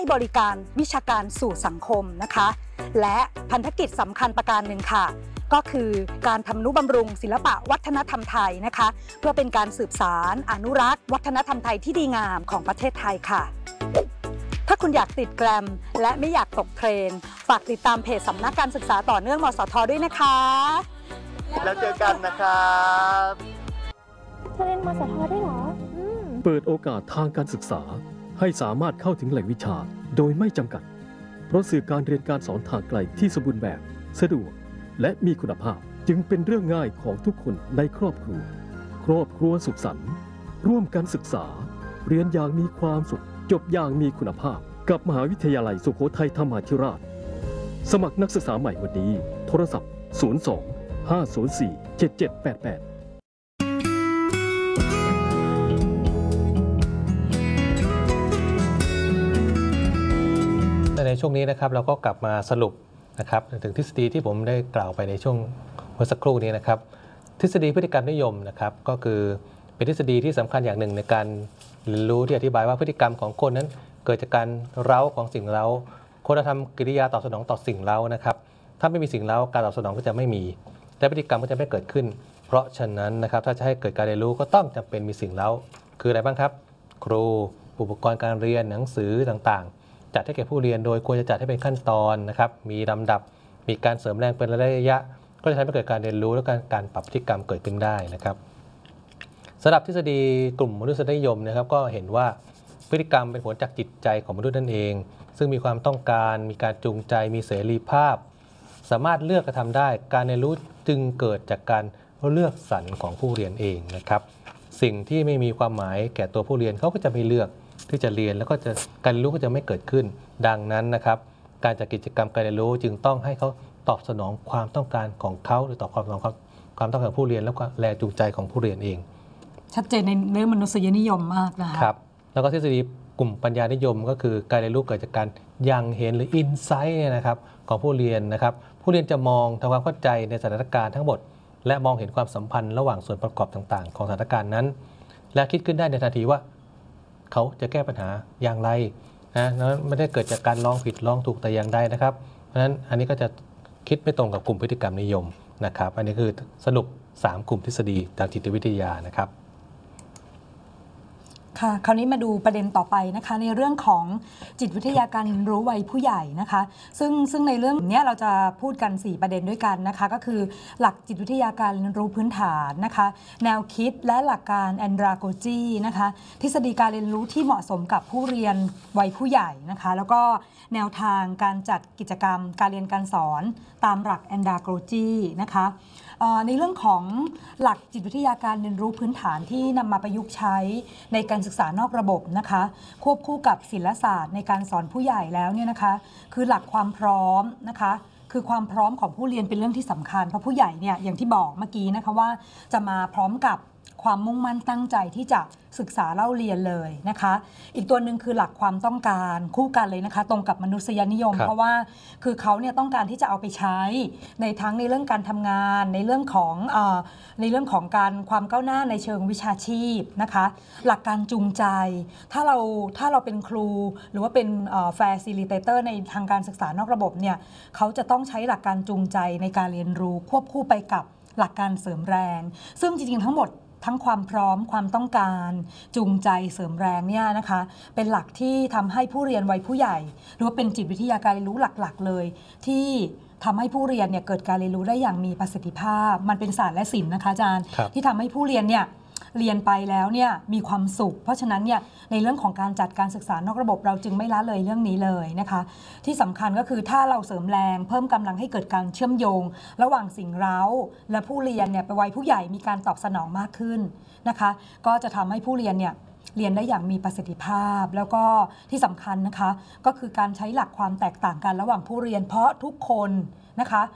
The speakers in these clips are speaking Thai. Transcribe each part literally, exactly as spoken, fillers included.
บริการวิชาการสู่สังคมนะคะและพันธกิจสำคัญประการหนึ่งค่ะก็คือการทำนุบำรุงศิลปะวัฒนธรรมไทยนะคะเพื่อเป็นการสืบสานอนุรักษ์วัฒนธรรมไทยที่ดีงามของประเทศไทยค่ะถ้าคุณอยากติดแกรมและไม่อยากตกเทรนฝากติดตามเพจสำนักการศึกษาต่อเนื่องมสทด้วยนะคะแล้วเจอกันนะครับเธอเรียนมสทได้เหรอเปิดโอกาสทางการศึกษาให้สามารถเข้าถึงแหล่งวิชาโดยไม่จำกัดเพราะสื่อการเรียนการสอนทางไกลที่สมบูรณ์แบบสะดวกและมีคุณภาพจึงเป็นเรื่องง่ายของทุกคนในครอบครัวครอบครัวสุขสันต์ร่วมกันศึกษาเรียนอย่างมีความสุขจบอย่างมีคุณภาพกับมหาวิทยาลัยสุโขทัยธรรมาธิราชสมัครนักศึกษาใหม่วันนี้โทรศัพท์ศูนย์ สอง ห้า ศูนย์ สี่ เจ็ด เจ็ด แปด แปดในช่วงนี้นะครับเราก็กลับมาสรุปนะครับถึงทฤษฎีที่ผมได้กล่าวไปในช่วงเมื่อสักครู่นี้นะครับทฤษฎีพฤติกรรมนิยมนะครับก็คือเป็นทฤษฎีที่สำคัญอย่างหนึ่งในการเรียนรู้ที่อธิบายว่าพฤติกรรมของคนนั้นเกิดจากการเร้าของสิ่งเร้าคนจะทำกิริยาตอบสนองต่อสิ่งเร้านะครับถ้าไม่มีสิ่งเร้าการตอบสนองก็จะไม่มีและพฤติกรรมก็จะไม่เกิดขึ้นเพราะฉะนั้นนะครับถ้าจะให้เกิดการเรียนรู้ก็ต้องจำเป็นมีสิ่งเร้าคืออะไรบ้างครับครูอุปกรณ์การเรียนหนังสือต่างๆจัดให้แก่ผู้เรียนโดยควรจะจัดให้เป็นขั้นตอนนะครับมีลำดับมีการเสริมแรงเป็นระยะก็จะทำให้เกิดการเรียนรู้และการการปรับพฤติกรรมเกิดขึ้นได้นะครับสำหรับทฤษฎีกลุ่มมนุษยนิยมนะครับก็เห็นว่าพฤติกรรมเป็นผลจากจิตใจของมนุษย์นั่นเองซึ่งมีความต้องการมีการจูงใจมีเสรีภาพสามารถเลือกกระทำได้การเรียนรู้จึงเกิดจากการเลือกสรรของผู้เรียนเองนะครับสิ่งที่ไม่มีความหมายแก่ตัวผู้เรียนเขาก็จะไม่เลือกที่จะเรียนแล้วก็จะการเรียนรู้ก็จะไม่เกิดขึ้นดังนั้นนะครับการจัดกิจกรรมการเรียนรู้จึงต้องให้เขาตอบสนองความต้องการของเขาหรือตอบความต้องการความต้องการของผู้เรียนและแรงจูงใจของผู้เรียนเองชัดเจนในเรื่องมนุษยนิยมมากนะคะครับแล้วก็ทฤษฎีกลุ่มปัญญานิยมก็คือการเรียนรู้เกิดจากการยังเห็นหรืออินไซต์เนี่ยนะครับของผู้เรียนนะครับผู้เรียนจะมองทำความเข้าใจในสถานการณ์ทั้งหมดและมองเห็นความสัมพันธ์ระหว่างส่วนประกอบต่างๆของสถานการณ์นั้นและคิดขึ้นได้ในทันทีว่าเขาจะแก้ปัญหาอย่างไรนะนั้นไม่ได้เกิดจากการลองผิดลองถูกแต่อย่างใดนะครับเพราะฉะนั้นอันนี้ก็จะคิดไม่ตรงกับกลุ่มพฤติกรรมนิยมนะครับอันนี้คือสรุปสามกลุ่มทฤษฎีทางจิตวิทยานะครับค่ะคราวนี้มาดูประเด็นต่อไปนะคะในเรื่องของจิตวิทยาการเรียนรู้วัยผู้ใหญ่นะคะซึ่งซึ่งในเรื่องนี้เราจะพูดกันสี่ประเด็นด้วยกันนะคะก็คือหลักจิตวิทยาการเรียนรู้พื้นฐานนะคะแนวคิดและหลักการแอนดราโกจีนะคะทฤษฎีการเรียนรู้ที่เหมาะสมกับผู้เรียนวัยผู้ใหญ่นะคะแล้วก็แนวทางการจัดกิจกรรมการเรียนการสอนตามหลักแอนดราโกจีนะคะในเรื่องของหลักจิตวิทยาการเรียนรู้พื้นฐานที่นำมาประยุกต์ใช้ในการศึกษานอกระบบนะคะควบคู่กับศิลปศาสตร์ในการสอนผู้ใหญ่แล้วเนี่ยนะคะคือหลักความพร้อมนะคะคือความพร้อมของผู้เรียนเป็นเรื่องที่สำคัญเพราะผู้ใหญ่เนี่ยอย่างที่บอกเมื่อกี้นะคะว่าจะมาพร้อมกับความมุ่งมั่นตั้งใจที่จะศึกษาเล่าเรียนเลยนะคะอีกตัวหนึ่งคือหลักความต้องการคู่กันเลยนะคะตรงกับมนุษยนิยมเพราะว่าคือเขาเนี่ยต้องการที่จะเอาไปใช้ในทั้งในเรื่องการทำงานในเรื่องของเอ่อในเรื่องของการความก้าวหน้าในเชิงวิชาชีพนะคะหลักการจูงใจถ้าเราถ้าเราเป็นครูหรือว่าเป็นแฟซิลิเตเตอร์ในทางการศึกษานอกระบบเนี่ยเขาจะต้องใช้หลักการจูงใจในการเรียนรู้ควบคู่ไปกับหลักการเสริมแรงซึ่งจริงๆทั้งหมดทั้งความพร้อมความต้องการจูงใจเสริมแรงเนี่ยนะคะเป็นหลักที่ทำให้ผู้เรียนวัยผู้ใหญ่หรือว่าเป็นจิตวิทยาการเรียนรู้หลักๆเลยที่ทำให้ผู้เรียนเนี่ยเกิดการเรียนรู้ได้อย่างมีประสิทธิภาพมันเป็นศาสตร์และศิลป์นะคะอาจารย์ที่ทำให้ผู้เรียนเนี่ยเรียนไปแล้วเนี่ยมีความสุขเพราะฉะนั้นเนี่ยในเรื่องของการจัดการศึกษานอกระบบเราจึงไม่ละเลยเรื่องนี้เลยนะคะที่สำคัญก็คือถ้าเราเสริมแรงเพิ่มกำลังให้เกิดการเชื่อมโยงระหว่างสิ่งเร้าและผู้เรียนเนี่ยไปวัยผู้ใหญ่มีการตอบสนองมากขึ้นนะคะก็จะทำให้ผู้เรียนเนี่ยเรียนได้อย่างมีประสิทธิภาพแล้วก็ที่สำคัญนะคะก็คือการใช้หลักความแตกต่างกันระหว่างผู้เรียนเพราะทุกคนนะคะ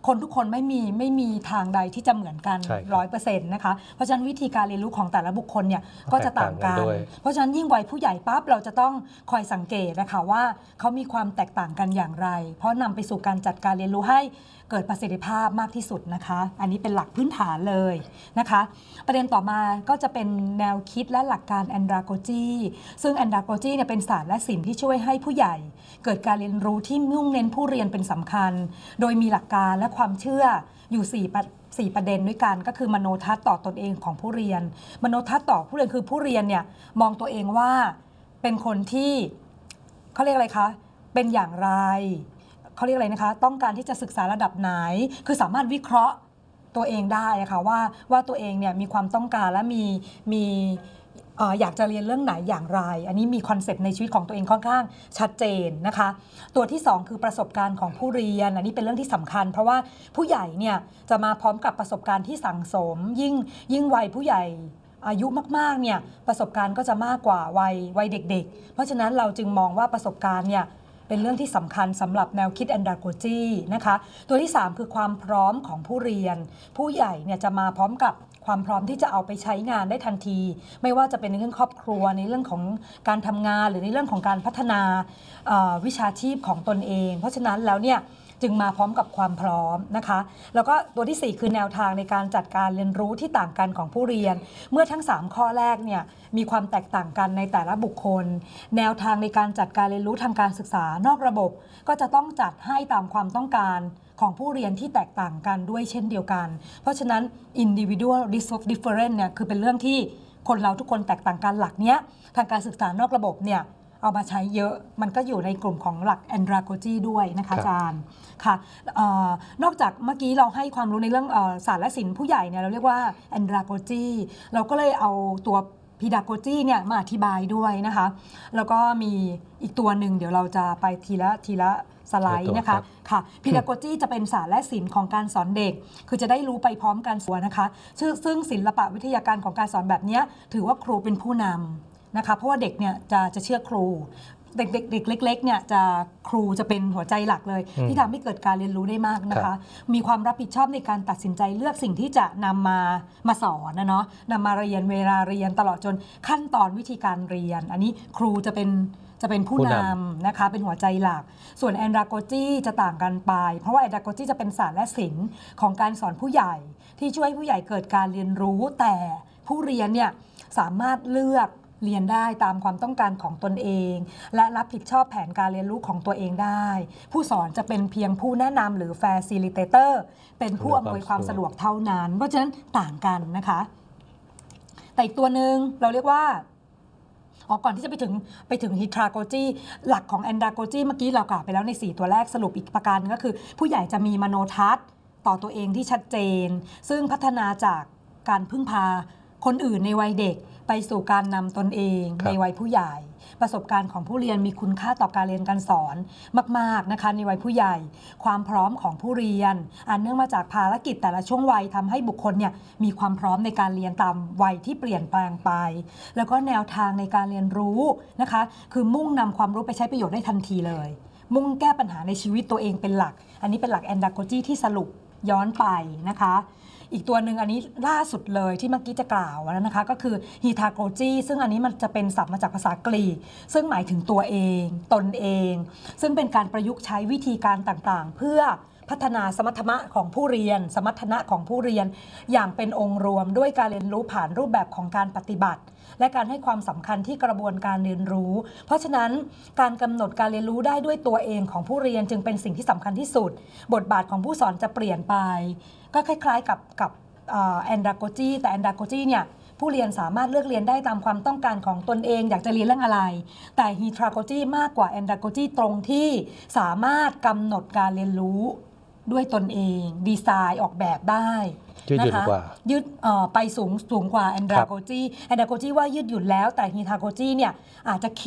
คนทุกคนไม่มีไม่มีทางใดที่จะเหมือนกันใช่ครับร้อยเปอร์เซ็นต์นะคะเพราะฉะนั้นวิธีการเรียนรู้ของแต่ละบุคคลเนี่ยก็จะต่างกันแตกต่างกันด้วยเพราะฉะนั้นยิ่งวัยผู้ใหญ่ปั๊บเราจะต้องคอยสังเกตนะคะว่าเขามีความแตกต่างกันอย่างไร เพราะนำไปสู่การจัดการเรียนรู้ให้เกิดประสิทธิภาพมากที่สุดนะคะ อันนี้เป็นหลักพื้นฐานเลยนะคะ ประเด็นต่อมาก็จะเป็นแนวคิดและหลักการแอนดราโกจีซึ่งแอนดราโกจีเนี่ยเป็นศาสตร์และศิลป์ที่ช่วยให้ผู้ใหญ่ เกิดการเรียนรู้ที่มุ่งเน้นผู้เรียนเป็นสำคัญ โดยมีหลักการและความเชื่ออยู่สี่ประสี่ประเด็นด้วยกันก็คือมโนทัศน์ต่อตนเองของผู้เรียน มโนทัศน์ต่อผู้เรียนคือผู้เรียนเนี่ยมองตัวเองว่าเป็นคนที่เขาเรียกอะไรคะเป็นอย่างไรเขาเรียกอะไรนะคะต้องการที่จะศึกษาระดับไหนคือสามารถวิเคราะห์ตัวเองได้ค่ะว่าว่าตัวเองเนี่ยมีความต้องการและมีมีเอ่ออยากจะเรียนเรื่องไหนอย่างไร อันนี้มีคอนเซปต์ในชีวิตของตัวเองค่อนข้างชัดเจนนะคะตัวที่สองคือประสบการณ์ของผู้เรียนอันนี้เป็นเรื่องที่สำคัญ เพราะว่าผู้ใหญ่เนี่ยจะมาพร้อมกับประสบการณ์ที่สั่งสมยิ่งยิ่งวัยผู้ใหญ่อายุมากๆเนี่ยประสบการณ์ก็จะมากกว่าวัยวัยเด็กๆเพราะฉะนั้นเราจึงมองว่าประสบการณ์เนี่ยเป็นเรื่องที่สำคัญสำหรับแนวคิดแอนดราโกจีนะคะตัวที่สามคือความพร้อมของผู้เรียนผู้ใหญ่เนี่ยจะมาพร้อมกับความพร้อมที่จะเอาไปใช้งานได้ทันทีไม่ว่าจะเป็นในเรื่องครอบครัวในเรื่องของการทำงานหรือในเรื่องของการพัฒนาวิชาชีพของตนเองเพราะฉะนั้นแล้วเนี่ยจึงมาพร้อมกับความพร้อมนะคะแล้วก็ตัวที่สี่คือแนวทางในการจัดการเรียนรู้ที่ต่างกันของผู้เรียนเมื่อทั้งสามข้อแรกเนี่ยมีความแตกต่างกันในแต่ละบุคคลแนวทางในการจัดการเรียนรู้ทางการศึกษานอกระบบก็จะต้องจัดให้ตามความต้องการของผู้เรียนที่แตกต่างกันด้วยเช่นเดียวกันเพราะฉะนั้น individual different เนี่ยคือเป็นเรื่องที่คนเราทุกคนแตกต่างกันหลักเนี้ยทางการศึกษานอกระบบเนี่ยเอามาใช้เยอะมันก็อยู่ในกลุ่มของหลัก Andragogy ด้วยนะคะอาจารย์ค่ะเอ่อนอกจากเมื่อกี้เราให้ความรู้ในเรื่องเอ่อศาสตร์และศิลป์ผู้ใหญ่เนี่ยเราเรียกว่า Andragogy เราก็เลยเอาตัว Pedagogy เนี่ยมาอธิบายด้วยนะคะแล้วก็มีอีกตัวหนึ่งเดี๋ยวเราจะไปทีละทีละสไลด์นะคะค่ะ Pedagogy จะเป็นศาสตร์และศิลป์ของการสอนเด็กคือจะได้รู้ไปพร้อมกันส่วนนะคะซึ่งศิลปะวิทยาการของการสอนแบบนี้ถือว่าครูเป็นผู้นำนะคะเพราะว่าเด็กเนี่ยจะจะเชื่อครูเด็กเด็กเด็กเล็กๆเนี่ยจะครูจะเป็นหัวใจหลักเลยที่ทำให้เกิดการเรียนรู้ได้มากนะคะมีความรับผิดชอบในการตัดสินใจเลือกสิ่งที่จะนำมามาสอนนะเนาะนำมาเรียนเวลาเรียนตลอดจนขั้นตอนวิธีการเรียนอันนี้ครูจะเป็นจะเป็นผู้นำนะคะเป็นหัวใจหลักส่วนแอนดราโกจีจะต่างกันไปเพราะว่าแอนดราโกจีจะเป็นศาสตร์และศิลป์ของการสอนผู้ใหญ่ที่ช่วยผู้ใหญ่เกิดการเรียนรู้แต่ผู้เรียนเนี่ยสามารถเลือกเรียนได้ตามความต้องการของตนเองและรับผิดชอบแผนการเรียนรู้ของตัวเองได้ผู้สอนจะเป็นเพียงผู้แนะนำหรือ facilitator เป็นผู้อำนวยความสะดวกเท่านั้นเพราะฉะนั้นต่างกันนะคะแต่อีกตัวหนึ่งเราเรียกว่าอ๋อก่อนที่จะไปถึงไปถึงฮิทราโกจีหลักของแอนดราโกจีเมื่อกี้เรากล่าวไปแล้วในสี่ตัวแรกสรุปอีกประการก็คือผู้ใหญ่จะมีมโนทัศน์ต่อตัวเองที่ชัดเจนซึ่งพัฒนาจากการพึ่งพาคนอื่นในวัยเด็กไปสู่การนำตนเองในวัยผู้ใหญ่ประสบการณ์ของผู้เรียนมีคุณค่าต่อการเรียนการสอนมากๆนะคะในวัยผู้ใหญ่ความพร้อมของผู้เรียนอันเนื่องมาจากภารกิจแต่ละช่วงวัยทำให้บุคคลเนี่ยมีความพร้อมในการเรียนตามวัยที่เปลี่ยนแปลงไปแล้วก็แนวทางในการเรียนรู้นะคะคือมุ่งนำความรู้ไปใช้ประโยชน์ได้ทันทีเลยมุ่งแก้ปัญหาในชีวิตตัวเองเป็นหลักอันนี้เป็นหลักแอนดราโกจีที่สรุปย้อนไปนะคะอีกตัวหนึ่งอันนี้ล่าสุดเลยที่เมื่อกี้จะกล่าวแล้วนะคะก็คือฮีทาโกจีซึ่งอันนี้มันจะเป็นศัพท์มาจากภาษากรีกซึ่งหมายถึงตัวเองตนเองซึ่งเป็นการประยุกต์ใช้วิธีการต่างๆเพื่อพัฒนาสมรรถนะของผู้เรียนสมรรถนะของผู้เรียนอย่างเป็นองค์รวมด้วยการเรียนรู้ผ่านรูปแบบของการปฏิบัติและการให้ความสำคัญที่กระบวนการเรียนรู้เพราะฉะนั้นการกำหนดการเรียนรู้ได้ด้วยตัวเองของผู้เรียนจึงเป็นสิ่งที่สำคัญที่สุดบทบาทของผู้สอนจะเปลี่ยนไปก็คล้ายๆกับกับแอนดราโกจีแต่แอนดราโกจีเนี่ยผู้เรียนสามารถเลือกเรียนได้ตามความต้องการของตนเองอยากจะเรียนเรื่องอะไรแต่ฮีทราโกจีมากกว่าแอนดราโกจีตรงที่สามารถกำหนดการเรียนรู้ด้วยตนเองดีไซน์ออกแบบได้ยืดหยุ่นกว่ายืดไปสูงสูงกว่าแอนดราโกจีแอนดราโกจีว่ายืดหยุ่นแล้วแต่ฮีทราโกจีเนี่ยอาจจะคิด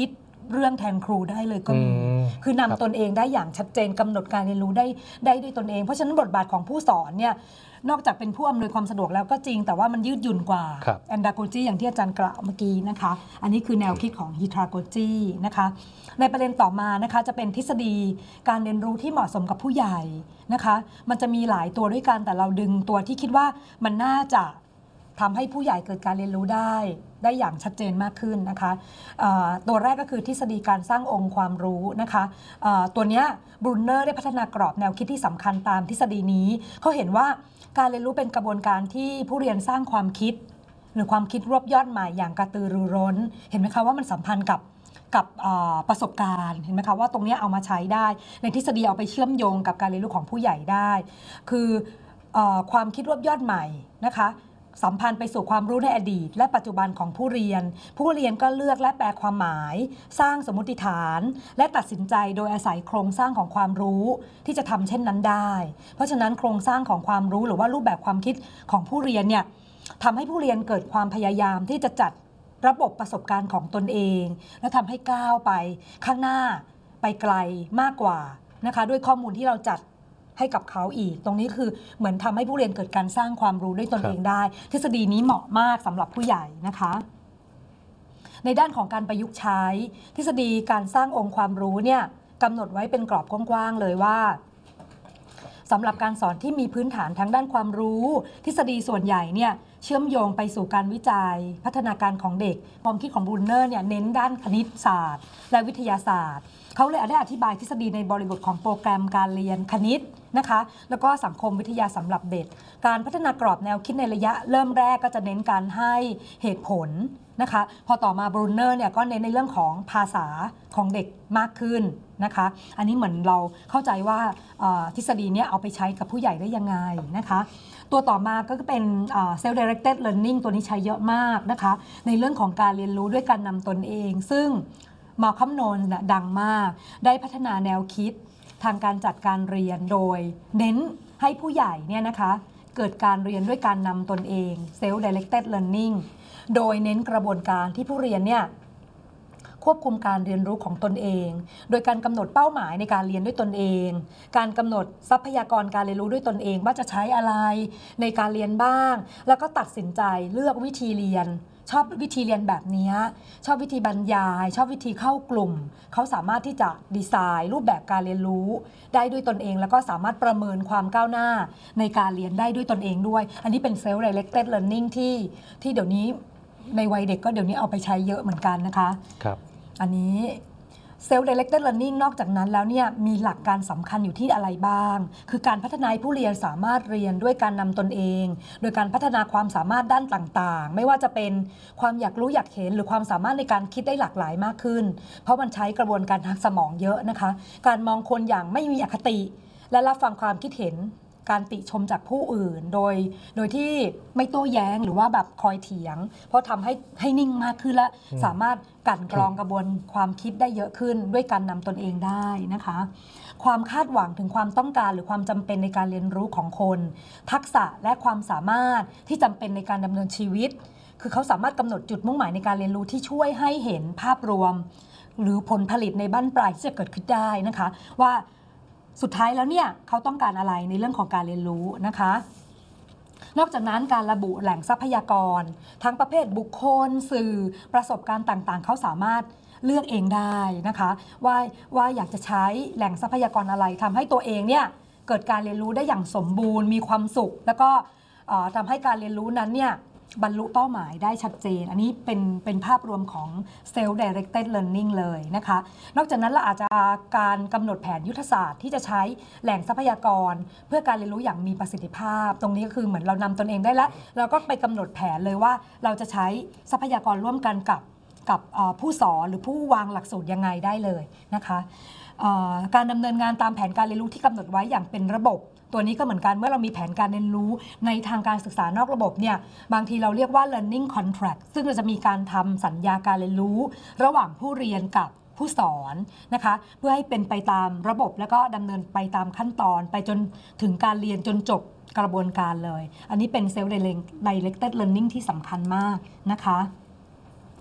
เรื่องแทนครูได้เลยก็มีอืมคือนำครับตนเองได้อย่างชัดเจนกำหนดการเรียนรู้ได้ได้ด้วยตนเอง เพราะฉะนั้นบทบาทของผู้สอนเนี่ยนอกจากเป็นผู้อำนวยความสะดวกแล้วก็จริงแต่ว่ามันยืดหยุ่นกว่าครับแอนดาโกจีอย่างที่อาจารย์กล่าวเมื่อกี้นะคะอันนี้คือแนวคิดของฮิทราโกจีนะคะในประเด็นต่อมานะคะจะเป็นทฤษฎีการเรียนรู้ที่เหมาะสมกับผู้ใหญ่นะคะมันจะมีหลายตัวด้วยกันแต่เราดึงตัวที่คิดว่ามันน่าจะทำให้ผู้ใหญ่เกิดการเรียนรู้ได้ได้อย่างชัดเจนมากขึ้นนะคะเอ่อตัวแรกก็คือทฤษฎีการสร้างองค์ความรู้นะคะเอ่อตัวเนี้ยบรูเนอร์ได้พัฒนากรอบแนวคิดที่สำคัญตามทฤษฎีนี้เขาเห็นว่าการเรียนรู้เป็นกระบวนการที่ผู้เรียนสร้างความคิดหรือความคิดรวบยอดใหม่อย่างกระตือรือร้นเห็นไหมคะว่ามันสัมพันธ์กับกับประสบการณ์เห็นไหมคะว่าตรงนี้เอามาใช้ได้ในทฤษฎีเอาไปเชื่อมโยงกับการเรียนรู้ของผู้ใหญ่ได้คือเอ่อความคิดรวบยอดใหม่นะคะสัมพันธ์ไปสู่ความรู้ในอดีตและปัจจุบันของผู้เรียนผู้เรียนก็เลือกและแปลความหมายสร้างสมมติฐานและตัดสินใจโดยอาศัยโครงสร้างของความรู้ที่จะทำเช่นนั้นได้เพราะฉะนั้นโครงสร้างของความรู้หรือว่ารูปแบบความคิดของผู้เรียนเนี่ยทำให้ผู้เรียนเกิดความพยายามที่จะจัดระบบประสบการณ์ของตนเองและทำให้ก้าวไปข้างหน้าไปไกลมากกว่านะคะด้วยข้อมูลที่เราจัดให้กับเขาอีกตรงนี้คือเหมือนทำให้ผู้เรียนเกิดการสร้างความรู้ด้วยตนเองได้ทฤษฎีนี้เหมาะมากสำหรับผู้ใหญ่นะคะในด้านของการประยุกต์ใช้ทฤษฎีการสร้างองค์ความรู้เนี่ยกำหนดไว้เป็นกรอบกว้างๆเลยว่าสำหรับการสอนที่มีพื้นฐานทางด้านความรู้ทฤษฎีส่วนใหญ่เนี่ยเชื่อมโยงไปสู่การวิจัยพัฒนาการของเด็กความคิดของบรูเนอร์เนี่ยเน้นด้านคณิตศาสตร์และวิทยาศาสตร์เขาเลยได้อธิบายทฤษฎีในบริบทของโปรแกรมการเรียนคณิตนะคะแล้วก็สังคมวิทยาสำหรับเด็กการพัฒนากรอบแนวคิดในระยะเริ่มแรกก็จะเน้นการให้เหตุผลนะคะพอต่อมาบรูเนอร์เนี่ยก็เน้นในเรื่องของภาษาของเด็กมากขึ้นนะคะอันนี้เหมือนเราเข้าใจว่าทฤษฎีนี้เอาไปใช้กับผู้ใหญ่ได้ยังไงนะคะตัวต่อมาก็เป็น self-directed learning ตัวนี้ใช้เยอะมากนะคะในเรื่องของการเรียนรู้ด้วยการนำตนเองซึ่งมาคัมโนนดังมากได้พัฒนาแนวคิดทางการจัดการเรียนโดยเน้นให้ผู้ใหญ่เนี่ยนะคะเกิดการเรียนด้วยการนำตนเอง self-directed learning โดยเน้นกระบวนการที่ผู้เรียนเนี่ยควบคุมการเรียนรู้ของตนเองโดยการกำหนดเป้าหมายในการเรียนด้วยตนเองการกำหนดทรัพยากรการเรียนรู้ด้วยตนเองว่าจะใช้อะไรในการเรียนบ้างแล้วก็ตัดสินใจเลือกวิธีเรียนชอบวิธีเรียนแบบนี้ชอบวิธีบรรยายชอบวิธีเข้ากลุ่มเขาสามารถที่จะดีไซน์รูปแบบการเรียนรู้ได้ด้วยตนเองแล้วก็สามารถประเมินความก้าวหน้าในการเรียนได้ด้วยตนเองด้วยอันนี้เป็น self-directed learning ที่ที่เดี๋ยวนี้ในวัยเด็กก็เดี๋ยวนี้เอาไปใช้เยอะเหมือนกันนะคะครับอันนี้ self-directed learning นอกจากนั้นแล้วเนี่ยมีหลักการสำคัญอยู่ที่อะไรบ้างคือการพัฒนาให้ผู้เรียนสามารถเรียนด้วยการนำตนเองโดยการพัฒนาความสามารถด้านต่างๆไม่ว่าจะเป็นความอยากรู้อยากเห็นหรือความสามารถในการคิดได้หลากหลายมากขึ้นเพราะมันใช้กระบวนการทางสมองเยอะนะคะการมองคนอย่างไม่มีอคติและรับฟังความคิดเห็นการติชมจากผู้อื่นโดยโดยที่ไม่โต้แย้งหรือว่าแบบคอยเถียงเพราะทำให้ให้นิ่งมากขึ้นและสามารถกลั่นกรองกระบวนความคิดได้เยอะขึ้นด้วยการนำตนเองได้นะคะความคาดหวังถึงความต้องการหรือความจำเป็นในการเรียนรู้ของคนทักษะและความสามารถที่จำเป็นในการดำเนินชีวิตคือเขาสามารถกำหนดจุดมุ่งหมายในการเรียนรู้ที่ช่วยให้เห็นภาพรวมหรือผลผลิตในบั้นปลายที่จะเกิดขึ้นได้นะคะว่าสุดท้ายแล้วเนี่ยเขาต้องการอะไรในเรื่องของการเรียนรู้นะคะนอกจากนั้นการระบุแหล่งทรัพยากรทั้งประเภทบุคคลสื่อประสบการณ์ต่างๆเขาสามารถเลือกเองได้นะคะว่าว่าอยากจะใช้แหล่งทรัพยากรอะไรทำให้ตัวเองเนี่ยเกิดการเรียนรู้ได้อย่างสมบูรณ์มีความสุขแล้วก็ทำให้การเรียนรู้นั้นเนี่ยบรรลุเป้าหมายได้ชัดเจนอันนี้เป็นเป็นภาพรวมของ self-directed learning เลยนะคะนอกจากนั้นเราอาจจะการกำหนดแผนยุทธศาสตร์ที่จะใช้แหล่งทรัพยากรเพื่อการเรียนรู้อย่างมีประสิทธิภาพตรงนี้ก็คือเหมือนเรานำตนเองได้แล้วเราก็ไปกำหนดแผนเลยว่าเราจะใช้ทรัพยากรร่วมกันกับกับผู้สอนหรือผู้วางหลักสูตรยังไงได้เลยนะคะการดำเนินงานตามแผนการเรียนรู้ที่กำหนดไว้อย่างเป็นระบบตัวนี้ก็เหมือนกันเมื่อเรามีแผนการเรียนรู้ในทางการศึกษานอกระบบเนี่ยบางทีเราเรียกว่า learning contract ซึ่งเราจะมีการทำสัญญาการเรียนรู้ระหว่างผู้เรียนกับผู้สอนนะคะเพื่อให้เป็นไปตามระบบแล้วก็ดำเนินไปตามขั้นตอนไปจนถึงการเรียนจนจบกระบวนการเลยอันนี้เป็น self directed learning ที่สำคัญมากนะคะ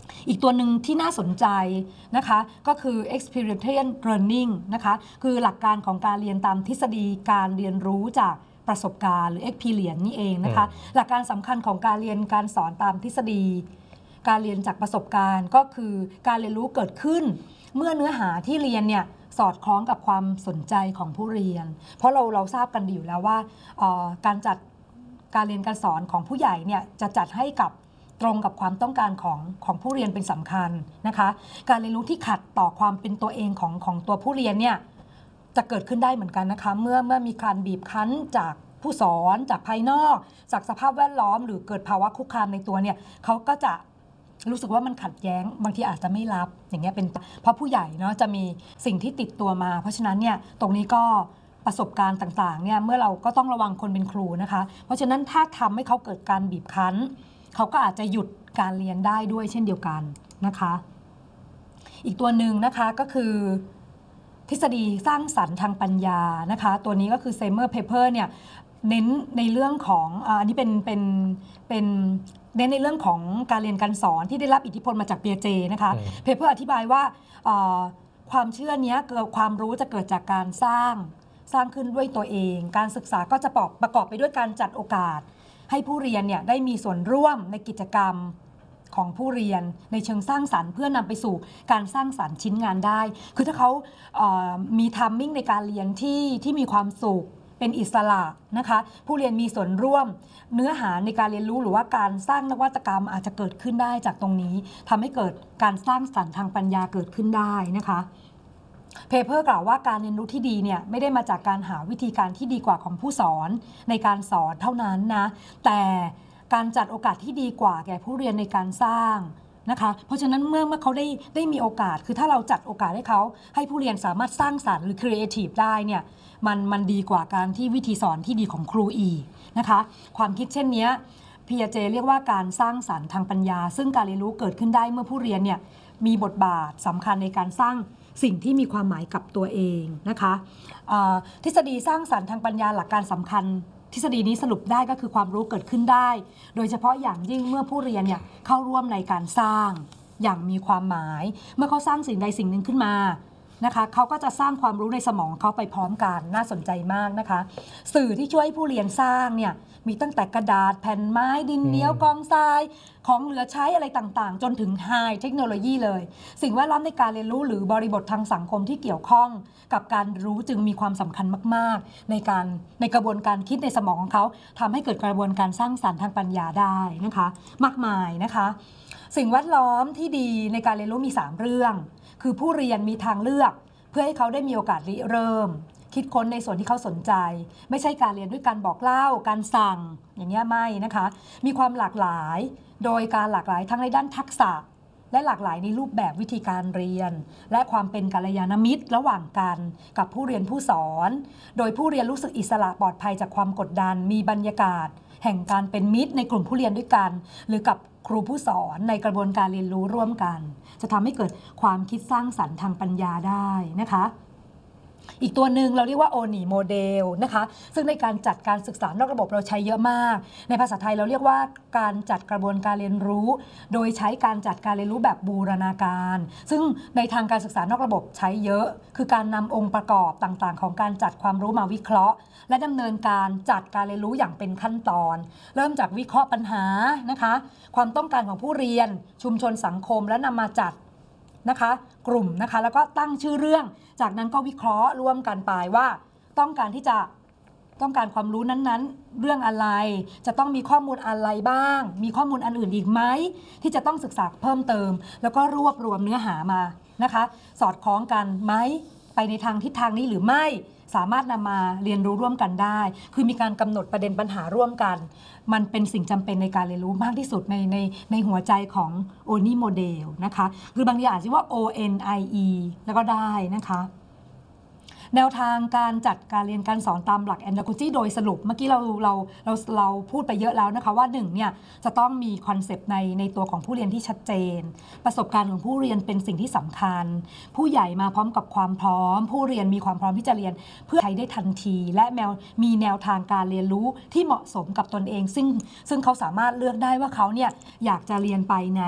อีกตัวหนึ่งที่น่าสนใจนะคะก็คือ experiential learning นะคะคือหลักการของการเรียนตามทฤษฎีการเรียนรู้จากประสบการณ์หรือ experience นี่เองนะคะหลักการสำคัญของการเรียนการสอนตามทฤษฎีการเรียนจากประสบการณ์ก็คือการเรียนรู้เกิดขึ้นเมื่อเนื้อหาที่เรียนเนี่ยสอดคล้องกับความสนใจของผู้เรียนเพราะเราเราทราบกันดีอยู่แล้วว่าการจัดการเรียนการสอนของผู้ใหญ่เนี่ยจะจัดให้กับตรงกับความต้องการของของผู้เรียนเป็นสำคัญนะคะการเรียนรู้ที่ขัดต่อความเป็นตัวเองของของตัวผู้เรียนเนี่ยจะเกิดขึ้นได้เหมือนกันนะคะเมื่อเมื่อมีการบีบคั้นจากผู้สอนจากภายนอกจากสภาพแวดล้อมหรือเกิดภาวะคุกคามในตัวเนี่ยเขาก็จะรู้สึกว่ามันขัดแย้งบางทีอาจจะไม่รับอย่างเงี้ยเป็นเพราะผู้ใหญ่เนาะจะมีสิ่งที่ติดตัวมาเพราะฉะนั้นเนี่ยตรงนี้ก็ประสบการณ์ต่างๆเนี่ยเมื่อเราก็ต้องระวังคนเป็นครูนะคะเพราะฉะนั้นถ้าทำให้เขาเกิดการบีบคั้นเขาก็อาจจะหยุดการเรียนได้ด้วยเช่นเดียวกันนะคะอีกตัวหนึ่งนะคะก็คือทฤษฎีสร้างสรรค์ทางปัญญานะคะตัวนี้ก็คือเซมเมอร์เพเปอร์เนี่ยเน้นในเรื่องของอันนี้เป็นเป็นเป็นเน้นในเรื่องของการเรียนการสอนที่ได้รับอิทธิพลมาจากเปียเจนะคะเพเปอร์อธิบายว่าความเชื่อนี้เกิดความรู้จะเกิดจากการสร้างสร้างขึ้นด้วยตัวเองการศึกษาก็จะประกอบไปด้วยการจัดโอกาสให้ผู้เรียนเนี่ยได้มีส่วนร่วมในกิจกรรมของผู้เรียนในเชิงสร้างสรรค์เพื่อนำไปสู่การสร้างสรรค์ชิ้นงานได้คือถ้าเขาเอ่อมีทัมมิ่งในการเรียนที่ที่มีความสุขเป็นอิสระนะคะผู้เรียนมีส่วนร่วมเนื้อหาในการเรียนรู้หรือว่าการสร้างนวัตกรรมอาจจะเกิดขึ้นได้จากตรงนี้ทำให้เกิดการสร้างสรรค์ทางปัญญาเกิดขึ้นได้นะคะเพเปอร์กล่าวว่าการเรียนรู้ที่ดีเนี่ยไม่ได้มาจากการหาวิธีการที่ดีกว่าของผู้สอนในการสอนเท่านั้นนะแต่การจัดโอกาสที่ดีกว่าแก่ผู้เรียนในการสร้างนะคะเพราะฉะนั้นเมื่อเมื่อเขาได้ได้มีโอกาสคือถ้าเราจัดโอกาสให้เขาให้ผู้เรียนสามารถสร้างสรรค์หรือครีเอทีฟได้เนี่ยมันมันดีกว่าการที่วิธีสอนที่ดีของครูอีกนะคะความคิดเช่นนี้พี เจ เรียกว่าการสร้างสรรค์ทางปัญญาซึ่งการเรียนรู้เกิดขึ้นได้เมื่อผู้เรียนเนี่ยมีบทบาทสำคัญในการสร้างสิ่งที่มีความหมายกับตัวเองนะคะทฤษฎีสร้างสรรค์ทางปัญญาหลักการสำคัญทฤษฎีนี้สรุปได้ก็คือความรู้เกิดขึ้นได้โดยเฉพาะอย่างยิ่งเมื่อผู้เรียนเนี่ยเข้าร่วมในการสร้างอย่างมีความหมายเมื่อเขาสร้างสิ่งใดสิ่งหนึ่งขึ้นมานะคะเขาก็จะสร้างความรู้ในสมองเขาไปพร้อมกันน่าสนใจมากนะคะสื่อที่ช่วยให้ผู้เรียนสร้างเนี่ยมีตั้งแต่กระดาษแผ่นไม้ดินเหนียวกองทรายของเหลือใช้อะไรต่างๆจนถึงไฮเทคโนโลยีเลยสิ่งแวดล้อมในการเรียนรู้หรือบริบททางสังคมที่เกี่ยวข้องกับการรู้จึงมีความสำคัญมากๆในการในกระบวนการคิดในสมองของเขาทำให้เกิดกระบวนการสร้างสรรค์ทางปัญญาได้นะคะมากมายนะคะสิ่งแวดล้อมที่ดีในการเรียนรู้มีสามเรื่องคือผู้เรียนมีทางเลือกเพื่อให้เขาได้มีโอกาสริเริ่มคิดค้นในส่วนที่เขาสนใจไม่ใช่การเรียนด้วยการบอกเล่าการสั่งอย่างนี้ไม่นะคะมีความหลากหลายโดยการหลากหลายทั้งในด้านทักษะและหลากหลายในรูปแบบวิธีการเรียนและความเป็นกัลยาณมิตรระหว่างกันกับผู้เรียนผู้สอนโดยผู้เรียนรู้สึกอิสระปลอดภัยจากความกดดันมีบรรยากาศแห่งการเป็นมิตรในกลุ่มผู้เรียนด้วยกันหรือกับครูผู้สอนในกระบวนการเรียนรู้ร่วมกันจะทำให้เกิดความคิดสร้างสรรค์ทางปัญญาได้นะคะอีกตัวหนึ่งเราเรียกว่าโอนีโมเดลนะคะซึ่งในการจัดการศึกษานอกระบบเราใช้เยอะมากในภาษาไทยเราเรียกว่าการจัดกระบวนการเรียนรู้โดยใช้การจัดการเรียนรู้แบบบูรณาการซึ่งในทางการศึกษานอกระบบใช้เยอะคือการนำองค์ประกอบต่างๆของการจัดความรู้มาวิเคราะห์และดำเนินการจัดการเรียนรู้อย่างเป็นขั้นตอนเริ่มจากวิเคราะห์ปัญหานะคะความต้องการของผู้เรียนชุมชนสังคมและนำมาจัดนะคะกลุ่มนะคะแล้วก็ตั้งชื่อเรื่องจากนั้นก็วิเคราะห์ร่วมกันไปว่าต้องการที่จะต้องการความรู้นั้นๆเรื่องอะไรจะต้องมีข้อมูลอะไรบ้างมีข้อมูลอันอื่นอีกไหมที่จะต้องศึกษาเพิ่มเติมแล้วก็รวบรวมเนื้อหามานะคะสอดคล้องกันไหมไปในทางทิศทางนี้หรือไม่สามารถนำมาเรียนรู้ร่วมกันได้คือมีการกำหนดประเด็นปัญหาร่วมกันมันเป็นสิ่งจำเป็นในการเรียนรู้มากที่สุดในในในหัวใจของโอนีโมเดลนะคะคือบางทีอ่านชื่อว่า โอ เอ็น ไอ อี แล้วก็ได้นะคะแนวทางการจัดการเรียนการสอนตามหลัก Andragogy โดยสรุปเมื่อกี้เราเราเราเราพูดไปเยอะแล้วนะคะว่าหนึ่งเนี่ยจะต้องมีคอนเซปต์ในในตัวของผู้เรียนที่ชัดเจนประสบการณ์ของผู้เรียนเป็นสิ่งที่สำคัญผู้ใหญ่มาพร้อมกับความพร้อมผู้เรียนมีความพร้อมที่จะเรียนเพื่อใช้ได้ทันทีและแนวมีแนวทางการเรียนรู้ที่เหมาะสมกับตนเองซึ่งซึ่งเขาสามารถเลือกได้ว่าเขาเนี่ยอยากจะเรียนไปใน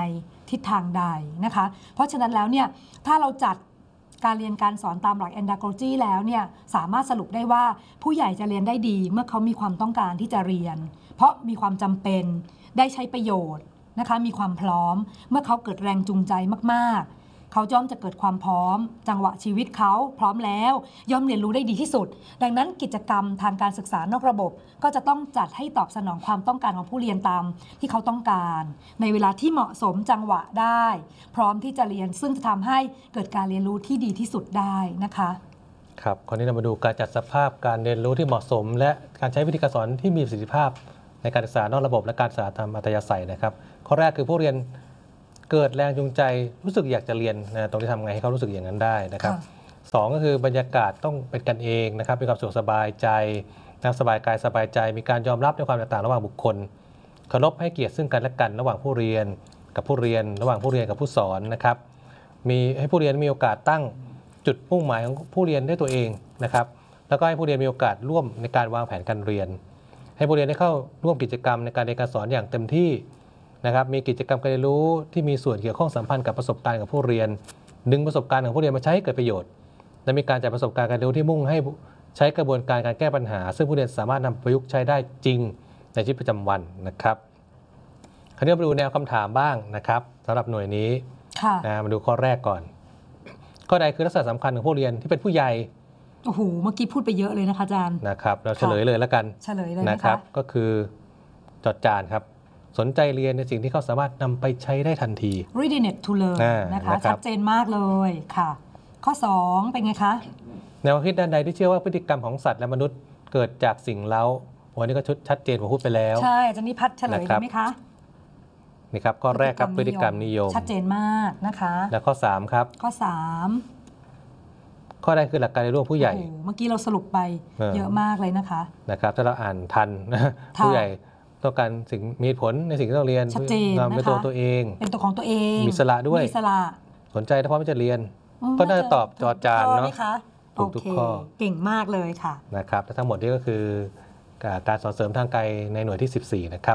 ทิศทางใดนะคะเพราะฉะนั้นแล้วเนี่ยถ้าเราจัดการเรียนการสอนตามหลัก Andragogy แล้วเนี่ยสามารถสรุปได้ว่าผู้ใหญ่จะเรียนได้ดีเมื่อเขามีความต้องการที่จะเรียนเพราะมีความจำเป็นได้ใช้ประโยชน์นะคะมีความพร้อมเมื่อเขาเกิดแรงจูงใจมากๆเขาย่อมจะเกิดความพร้อมจังหวะชีวิตเขาพร้อมแล้วย่อมเรียนรู้ได้ดีที่สุดดังนั้นกิจกรรมทางการศึกษานอกระบบก็จะต้องจัดให้ตอบสนองความต้องการของผู้เรียนตามที่เขาต้องการในเวลาที่เหมาะสมจังหวะได้พร้อมที่จะเรียนซึ่งจะทำให้เกิดการเรียนรู้ที่ดีที่สุดได้นะคะครับคราวนี้เรามาดูการจัดสภาพการเรียนรู้ที่เหมาะสมและการใช้วิธีการสอนที่มีประสิทธิภาพในการศึกษานอกระบบและการศึกษาตามอัธยาศัยนะครับข้อแรกคือผู้เรียนเกิดแรงจูงใจรู้สึกอยากจะเรียนนะตรงที่ทำไงให้เขารู้สึกอย่างนั้นได้นะครับสองก็คือบรรยากาศต้องเป็นกันเองนะครับมีความสุขสบายใจนะสบายกายสบายใจมีการยอมรับในความแตกต่างระหว่างบุคคลเคารพให้เกียรติซึ่งกันและกันระหว่างผู้เรียนกับผู้เรียนระหว่างผู้เรียนกับผู้สอนนะครับมีให้ผู้เรียนมีโอกาสตั้งจุดมุ่งหมายของผู้เรียนด้วยตัวเองนะครับแล้วก็ให้ผู้เรียนมีโอกาสร่วมในการวางแผนการเรียนให้ผู้เรียนได้เข้าร่วมกิจกรรมในการเรียนการสอนอย่างเต็มที่นะครับมีกิจกรรมการเรียนรู้ที่มีส่วนเกี่ยวข้องสัมพันธ์กับประสบการณ์กับผู้เรียนดึงประสบการณ์ของผู้เรียนมาใช้ให้เกิดประโยชน์และมีการจัดประสบการณ์การเรียนรู้ที่มุ่งให้ใช้กระบวนการการแก้ปัญหาซึ่งผู้เรียนสามารถนำประยุกต์ใช้ได้จริงในชีวิตประจำวันนะครับคราวนี้มาดูแนวคำถามบ้างนะครับสำหรับหน่วยนี้นะมาดูข้อแรกก่อนข้อใดคือลักษณะสำคัญของผู้เรียนที่เป็นผู้ใหญ่โอ้โหเมื่อกี้พูดไปเยอะเลยนะคะอาจารย์นะครับเราเฉลยเลยแล้วกันเฉลยเลยนะครับก็คือจดจานครับสนใจเรียนในสิ่งที่เขาสามารถนำไปใช้ได้ทันที readiness to learn นะคะชัดเจนมากเลยค่ะข้อสองเป็นไงคะแนวคิดด้านใดที่เชื่อว่าพฤติกรรมของสัตว์และมนุษย์เกิดจากสิ่งเร้าวันนี้ก็ชุดชัดเจนผมพูดไปแล้วใช่อาจารย์นิพัฒน์เฉลยได้ไหมคะนี่ครับข้อแรกครับพฤติกรรมนิยมชัดเจนมากนะคะแล้วข้อสามครับข้อสามข้อแรกคือหลักการเรียนรู้ผู้ใหญ่เมื่อกี้เราสรุปไปเยอะมากเลยนะคะนะครับถ้าเราอ่านทันผู้ใหญ่ต้องการสิ่งมีผลในสิ่งที่ต้องเรียนชัดเจนนะคะเป็นตัวตัวเองเป็นตัวของตัวเองมีสละด้วยมีสละสนใจถ้าพร้อมจะเรียนก็น่าจะตอบจอจานเนาะถูกทุกข้อเก่งมากเลยค่ะนะครับทั้งหมดนี้ก็คือการสอนเสริมทางไกลในหน่วยที่สิบสี่นะครับ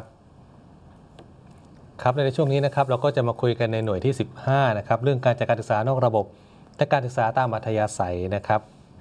ครับในช่วงนี้นะครับเราก็จะมาคุยกันในหน่วยที่สิบห้านะครับเรื่องการจัดการศึกษานอกระบบและการศึกษาตามอัธยาศัยนะครับ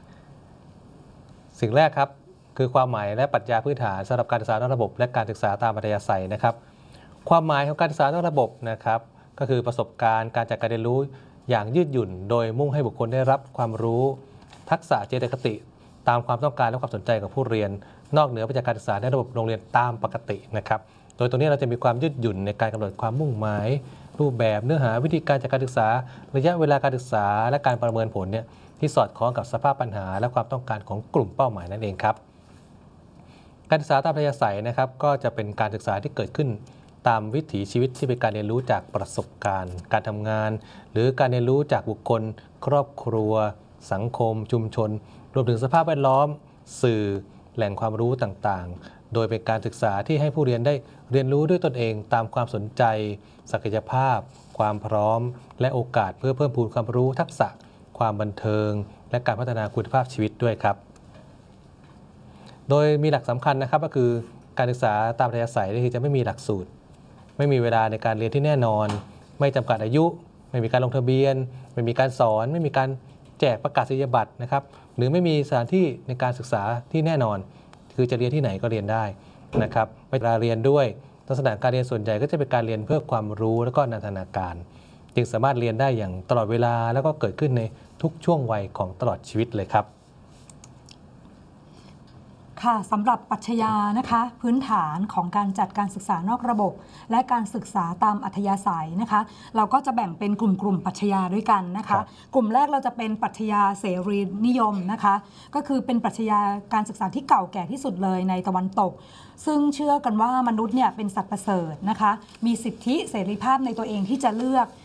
สิ่งแรกครับคือความหมายและปรัชญาพื้นฐานสำหรับการศึกษานอกระบบและการศึกษาตามอัธยาศัยนะครับความหมายของการศึกษานอกระบบนะครับก็คือประสบการณ์การจัดการเรียนรู้อย่างยืดหยุ่นโดยมุ่งให้บุคคลได้รับความรู้ทักษะเจตคติตามความต้องการและความสนใจของผู้เรียนนอกเหนือไปจากการศึกษาในระบบโรงเรียนตามปกตินะครับโดยตรงนี้เราจะมีความยืดหยุ่นในการกำหนดความมุ่งหมายรูปแบบเนื้อหาวิธีการจัดการศึกษาระยะเวลาการศึกษาและการประเมินผลเนี่ยที่สอดคล้องกับสภาพปัญหาและความต้องการของกลุ่มเป้าหมายนั่นเองครับการศึกษาตามอัธยาศัยนะครับก็จะเป็นการศึกษาที่เกิดขึ้นตามวิถีชีวิตที่เป็นการเรียนรู้จากประสบการณ์การทำงานหรือการเรียนรู้จากบุคคลครอบครัวสังคมชุมชนรวมถึงสภาพแวดล้อมสื่อแหล่งความรู้ต่างๆโดยเป็นการศึกษาที่ให้ผู้เรียนได้เรียนรู้ด้วยตนเองตามความสนใจศักยภาพความพร้อมและโอกาสเพื่อเพิ่มพูนความรู้ทักษะความบันเทิงและการพัฒนาคุณภาพชีวิตด้วยครับโดยมีหลักสำคัญนะครับก็คือการศึกษาตามอัธยาศัยที่จะไม่มีหลักสูตรไม่มีเวลาในการเรียนที่แน่นอนไม่จำกัดอายุไม่มีการลงทะเบียนไม่มีการสอนไม่มีการแจกประกาศนียบัตรนะครับหรือไม่มีสถานที่ในการศึกษาที่แน่นอนคือจะเรียนที่ไหนก็เรียนได้นะครับเวลาเรียนด้วยลักษณะการเรียนส่วนใหญ่ก็จะเป็นการเรียนเพื่อความรู้และก็นันทนาการจึงสามารถเรียนได้อย่างตลอดเวลาแล้วก็เกิดขึ้นในทุกช่วงวัยของตลอดชีวิตเลยครับค่ะสำหรับปรัชญานะคะพื้นฐานของการจัดการศึกษานอกระบบและการศึกษาตามอัธยาศัยนะคะเราก็จะแบ่งเป็นกลุ่มๆปรัชญาด้วยกันนะคะกลุ่มแรกเราจะเป็นปรัชญาเสรีนิยมนะคะก็คือเป็นปรัชญาการศึกษาที่เก่าแก่ที่สุดเลยในตะวันตกซึ่งเชื่อกันว่ามนุษย์เนี่ยเป็นสัตว์ประเสริฐนะคะมีสิทธิเสรีภาพในตัวเองที่จะเลือก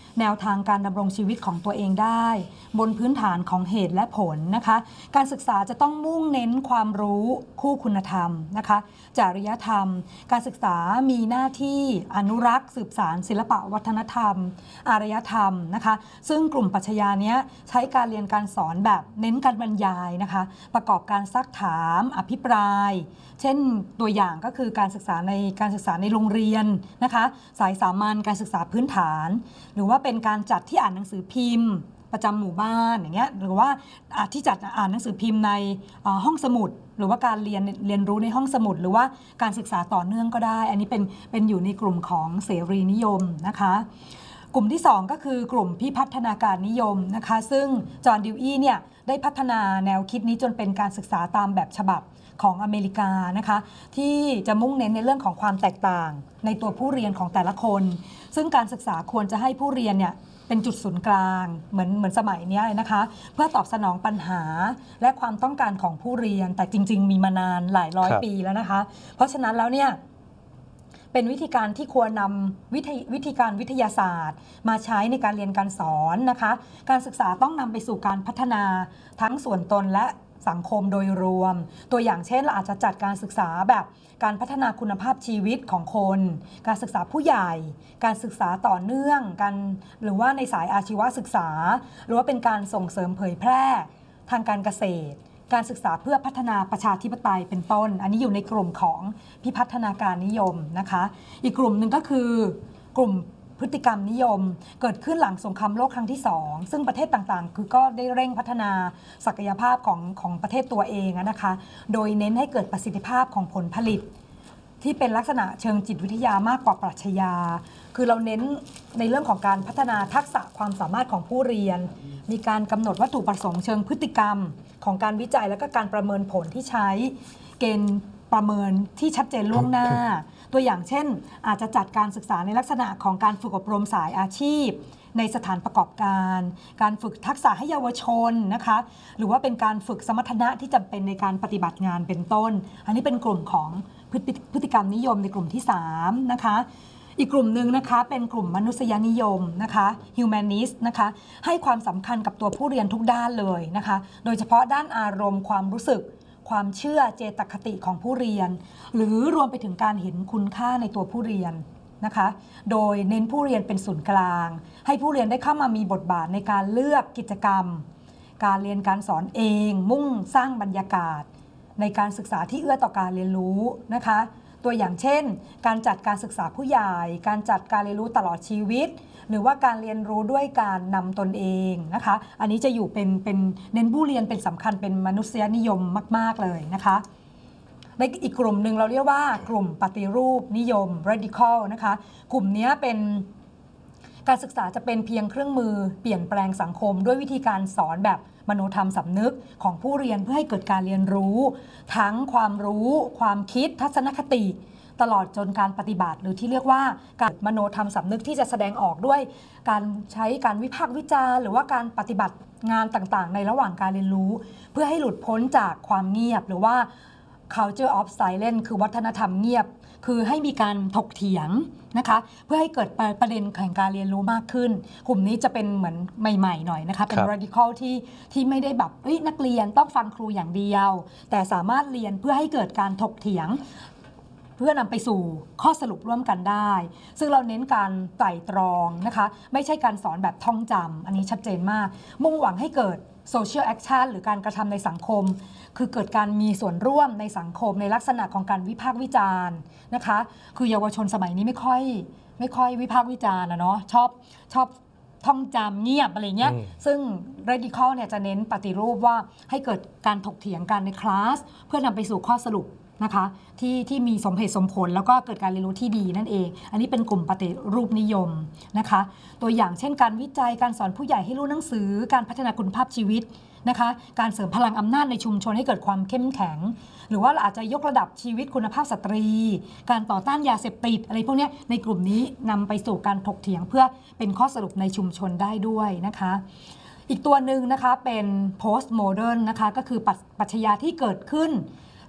แนวทางการดำรงชีวิตของตัวเองได้บนพื้นฐานของเหตุและผลนะคะการศึกษาจะต้องมุ่งเน้นความรู้คู่คุณธรรมนะคะจริยธรรมการศึกษามีหน้าที่อนุรักษ์สืบสานศิลปะวัฒนธรรมอารยธรรมนะคะซึ่งกลุ่มปรัชญาเนี้ยใช้การเรียนการสอนแบบเน้นการบรรยายนะคะประกอบการซักถามอภิปรายเช่นตัวอย่างก็คือการศึกษาในการศึกษาในโรงเรียนนะคะสายสามัญการศึกษาพื้นฐานหรือว่าเป็นการจัดที่อ่านหนังสือพิมพ์ประจำหมู่บ้านอย่างเงี้ยหรือว่าที่จัดอ่านหนังสือพิมพ์ในห้องสมุดหรือว่าการเรียนเรียนรู้ในห้องสมุดหรือว่าการศึกษาต่อเนื่องก็ได้อันนี้เป็นเป็นอยู่ในกลุ่มของเสรีนิยมนะคะกลุ่มที่สองก็คือกลุ่มพิพัฒนาการนิยมนะคะซึ่งจอห์นดิวอี้เนี่ยได้พัฒนาแนวคิดนี้จนเป็นการศึกษาตามแบบฉบับของอเมริกานะคะที่จะมุ่งเน้นในเรื่องของความแตกต่างในตัวผู้เรียนของแต่ละคนซึ่งการศึกษาควรจะให้ผู้เรียนเนี่ยเป็นจุดศูนย์กลางเหมือนเหมือนสมัยนี้เลยนะคะเพื่อตอบสนองปัญหาและความต้องการของผู้เรียนแต่จริงๆมีมานานหลายร้อยปีแล้วนะคะเพราะฉะนั้นแล้วเนี่ยเป็นวิธีการที่ควรนำวิธีวิธีการวิทยาศาสตร์มาใช้ในการเรียนการสอนนะคะการศึกษาต้องนำไปสู่การพัฒนาทั้งส่วนตนและสังคมโดยรวมตัวอย่างเช่นเราอาจจะจัดการศึกษาแบบการพัฒนาคุณภาพชีวิตของคนการศึกษาผู้ใหญ่การศึกษาต่อเนื่องกันหรือว่าในสายอาชีวศึกษาหรือว่าเป็นการส่งเสริมเผยแพร่ทางการเกษตรการศึกษาเพื่อพัฒนาประชาธิปไตยเป็นต้นอันนี้อยู่ในกลุ่มของพิพัฒนาการนิยมนะคะอีกกลุ่มหนึ่งก็คือกลุ่มพฤติกรรมนิยมเกิดขึ้นหลังสงครามโลกครั้งที่สองซึ่งประเทศต่างๆคือก็ได้เร่งพัฒนาศักยภาพของของประเทศตัวเองนะคะโดยเน้นให้เกิดประสิทธิภาพของผลผลิตที่เป็นลักษณะเชิงจิตวิทยามากกว่าปรัชญาคือเราเน้นในเรื่องของการพัฒนาทักษะความสามารถของผู้เรียนมีการกำหนดวัตถุประสงค์เชิงพฤติกรรมของการวิจัยและก็การประเมินผลที่ใช้เกณฑ์ประเมินที่ชัดเจนล่วงหน้าตัวอย่างเช่นอาจจะจัดการศึกษาในลักษณะของการฝึกอบรมสายอาชีพในสถานประกอบการการฝึกทักษะให้เยาวชนนะคะหรือว่าเป็นการฝึกสมรรถนะที่จำเป็นในการปฏิบัติงานเป็นต้นอันนี้เป็นกลุ่มของพฤติพฤติกรรมนิยมในกลุ่มที่สามนะคะอีกกลุ่มหนึ่งนะคะเป็นกลุ่มมนุษยนิยมนะคะ humanist นะคะให้ความสำคัญกับตัวผู้เรียนทุกด้านเลยนะคะโดยเฉพาะด้านอารมณ์ความรู้สึกความเชื่อเจตคติของผู้เรียนหรือรวมไปถึงการเห็นคุณค่าในตัวผู้เรียนนะคะโดยเน้นผู้เรียนเป็นศูนย์กลางให้ผู้เรียนได้เข้ามามีบทบาทในการเลือกกิจกรรมการเรียนการสอนเองมุ่งสร้างบรรยากาศในการศึกษาที่เอื้อต่อการเรียนรู้นะคะตัวอย่างเช่นการจัดการศึกษาผู้ใหญ่การจัดการเรียนรู้ตลอดชีวิตหรือว่าการเรียนรู้ด้วยการนำตนเองนะคะอันนี้จะอยู่เป็นเป็นเน้นผู้เรียนเป็นสำคัญเป็นมนุษยนิยมมากๆเลยนะคะในอีกกลุ่มหนึ่งเราเรียกว่ากลุ่มปฏิรูปนิยม radical นะคะกลุ่มนี้เป็นการศึกษาจะเป็นเพียงเครื่องมือเปลี่ยนแปลงสังคมด้วยวิธีการสอนแบบมโนธรรมสำนึกของผู้เรียนเพื่อให้เกิดการเรียนรู้ทั้งความรู้ความคิดทัศนคติตลอดจนการปฏิบัติหรือที่เรียกว่าการมโนธรรมสำนึกที่จะแสดงออกด้วยการใช้การวิพากษ์วิจารณ์หรือว่าการปฏิบัติงานต่างๆในระหว่างการเรียนรู้เพื่อให้หลุดพ้นจากความเงียบหรือว่า culture of silence คือวัฒนธรรมเงียบคือให้มีการถกเถียงนะคะเพื่อให้เกิดประเด็นแห่งการเรียนรู้มากขึ้นกลุ่มนี้จะเป็นเหมือนใหม่ๆหน่อยนะคะเป็น radical ที่ที่ไม่ได้แบบนักเรียนต้องฟังครูอย่างเดียวแต่สามารถเรียนเพื่อให้เกิดการถกเถียงเพื่อนำไปสู่ข้อสรุปร่วมกันได้ซึ่งเราเน้นการไตร่ตรองนะคะไม่ใช่การสอนแบบท่องจำอันนี้ชัดเจนมากมุ่งหวังให้เกิด social action หรือการกระทำในสังคมคือเกิดการมีส่วนร่วมในสังคมในลักษณะของการวิพากษ์วิจารณ์นะคะคือเยาวชนสมัยนี้ไม่ค่อยไม่ค่อยวิพากษ์วิจารณ์นะเนาะชอบชอบท่องจำเงียบอะไรเงี้ยซึ่ง radical เนี่ยจะเน้นปฏิรูปว่าให้เกิดการถกเถียงกันในคลาสเพื่อนำไปสู่ข้อสรุปนะคะที่ที่มีสมเหตุสมผลแล้วก็เกิดการเรียนรู้ที่ดีนั่นเองอันนี้เป็นกลุ่มปฏิรูปนิยมนะคะตัวอย่างเช่นการวิจัยการสอนผู้ใหญ่ให้รู้หนังสือการพัฒนาคุณภาพชีวิตนะคะการเสริมพลังอำนาจในชุมชนให้เกิดความเข้มแข็งหรือว่าเราอาจจะยกระดับชีวิตคุณภาพสตรีการต่อต้านยาเสพติดอะไรพวกนี้ในกลุ่มนี้นำไปสู่การถกเถียงเพื่อเป็นข้อสรุปในชุมชนได้ด้วยนะคะอีกตัวหนึ่งนะคะเป็น post modern นะคะก็คือปรัชญาที่เกิดขึ้น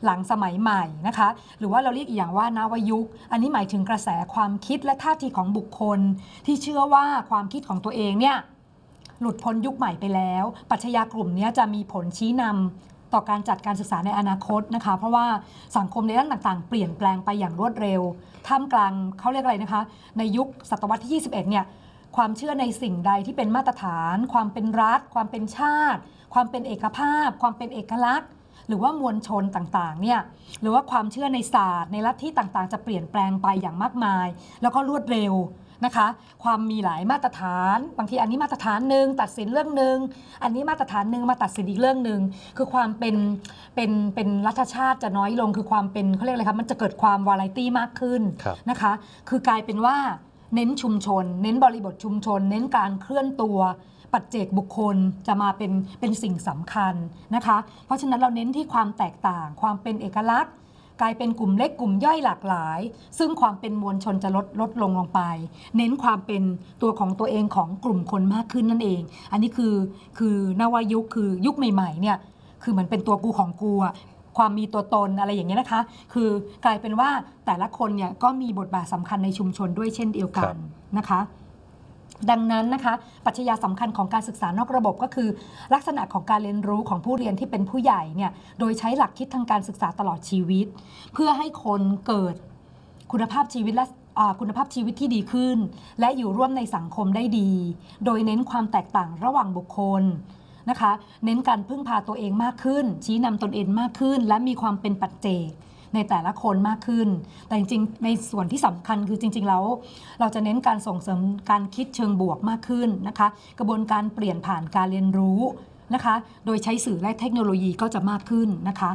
หลังสมัยใหม่นะคะหรือว่าเราเรียกอีกอย่างว่านวยุคอันนี้หมายถึงกระแสความคิดและท่าทีของบุคคลที่เชื่อว่าความคิดของตัวเองเนี่ยหลุดพ้นยุคใหม่ไปแล้วปรัชญากลุ่มนี้จะมีผลชี้นำต่อการจัดการศึกษาในอนาคตนะคะเพราะว่าสังคมในด้านต่างๆเปลี่ยนแปลงไปอย่างรวดเร็วท่ามกลางเขาเรียกอะไรนะคะในยุคศตวรรษที่ยี่สิบเอ็ดเนี่ยความเชื่อในสิ่งใดที่เป็นมาตรฐานความเป็นรัฐความเป็นชาติความเป็นเอกภาพความเป็นเอกลักษณ์หรือว่ามวลชนต่างๆเนี่ยหรือว่าความเชื่อในศาสตร์ในลัทธิต่างๆจะเปลี่ยนแปลงไปอย่างมากมายแล้วก็รวดเร็วนะคะความมีหลายมาตรฐานบางทีอันนี้มาตรฐานหนึ่งตัดสินเรื่องหนึ่งอันนี้มาตรฐานหนึ่งมาตัดสินอีกเรื่องหนึ่งคือความเป็นเป็นเป็นรัฐชาติจะน้อยลงคือความเป็นเขาเรียกอะไรคะมันจะเกิดความวาไรตี้มากขึ้นนะคะคือกลายเป็นว่าเน้นชุมชนเน้นบริบทชุมชนเน้นการเคลื่อนตัวปัจเจกบุคคลจะมาเป็นเป็นสิ่งสำคัญนะคะเพราะฉะนั้นเราเน้นที่ความแตกต่างความเป็นเอกลักษณ์กลายเป็นกลุ่มเล็กกลุ่มย่อยหลากหลายซึ่งความเป็นมวลชนจะลดลดลงลงไปเน้นความเป็นตัวของตัวเองของกลุ่มคนมากขึ้นนั่นเองอันนี้คือคือนวยุคคือยุคใหม่ๆเนี่ยคือมันเป็นตัวกูของกูอะความมีตัวตนอะไรอย่างเงี้ยนะคะคือกลายเป็นว่าแต่ละคนเนี่ยก็มีบทบาทสำคัญในชุมชนด้วยเช่นเดียวกันนะคะดังนั้นนะคะปรัชญาสำคัญของการศึกษานอกระบบก็คือลักษณะของการเรียนรู้ของผู้เรียนที่เป็นผู้ใหญ่เนี่ยโดยใช้หลักคิดทางการศึกษาตลอดชีวิตเพื่อให้คนเกิดคุณภาพชีวิตและคุณภาพชีวิตที่ดีขึ้นและอยู่ร่วมในสังคมได้ดีโดยเน้นความแตกต่างระหว่างบุคคลนะคะเน้นการพึ่งพาตัวเองมากขึ้นชี้นำตนเองมากขึ้นและมีความเป็นปัจเจกในแต่ละคนมากขึ้นแต่จริงๆในส่วนที่สำคัญคือจริงๆแล้วเราจะเน้นการส่งเสริมการคิดเชิงบวกมากขึ้นนะคะกระบวนการเปลี่ยนผ่านการเรียนรู้นะคะโดยใช้สื่อและเทคโนโลยีก็จะมากขึ้นนะคะ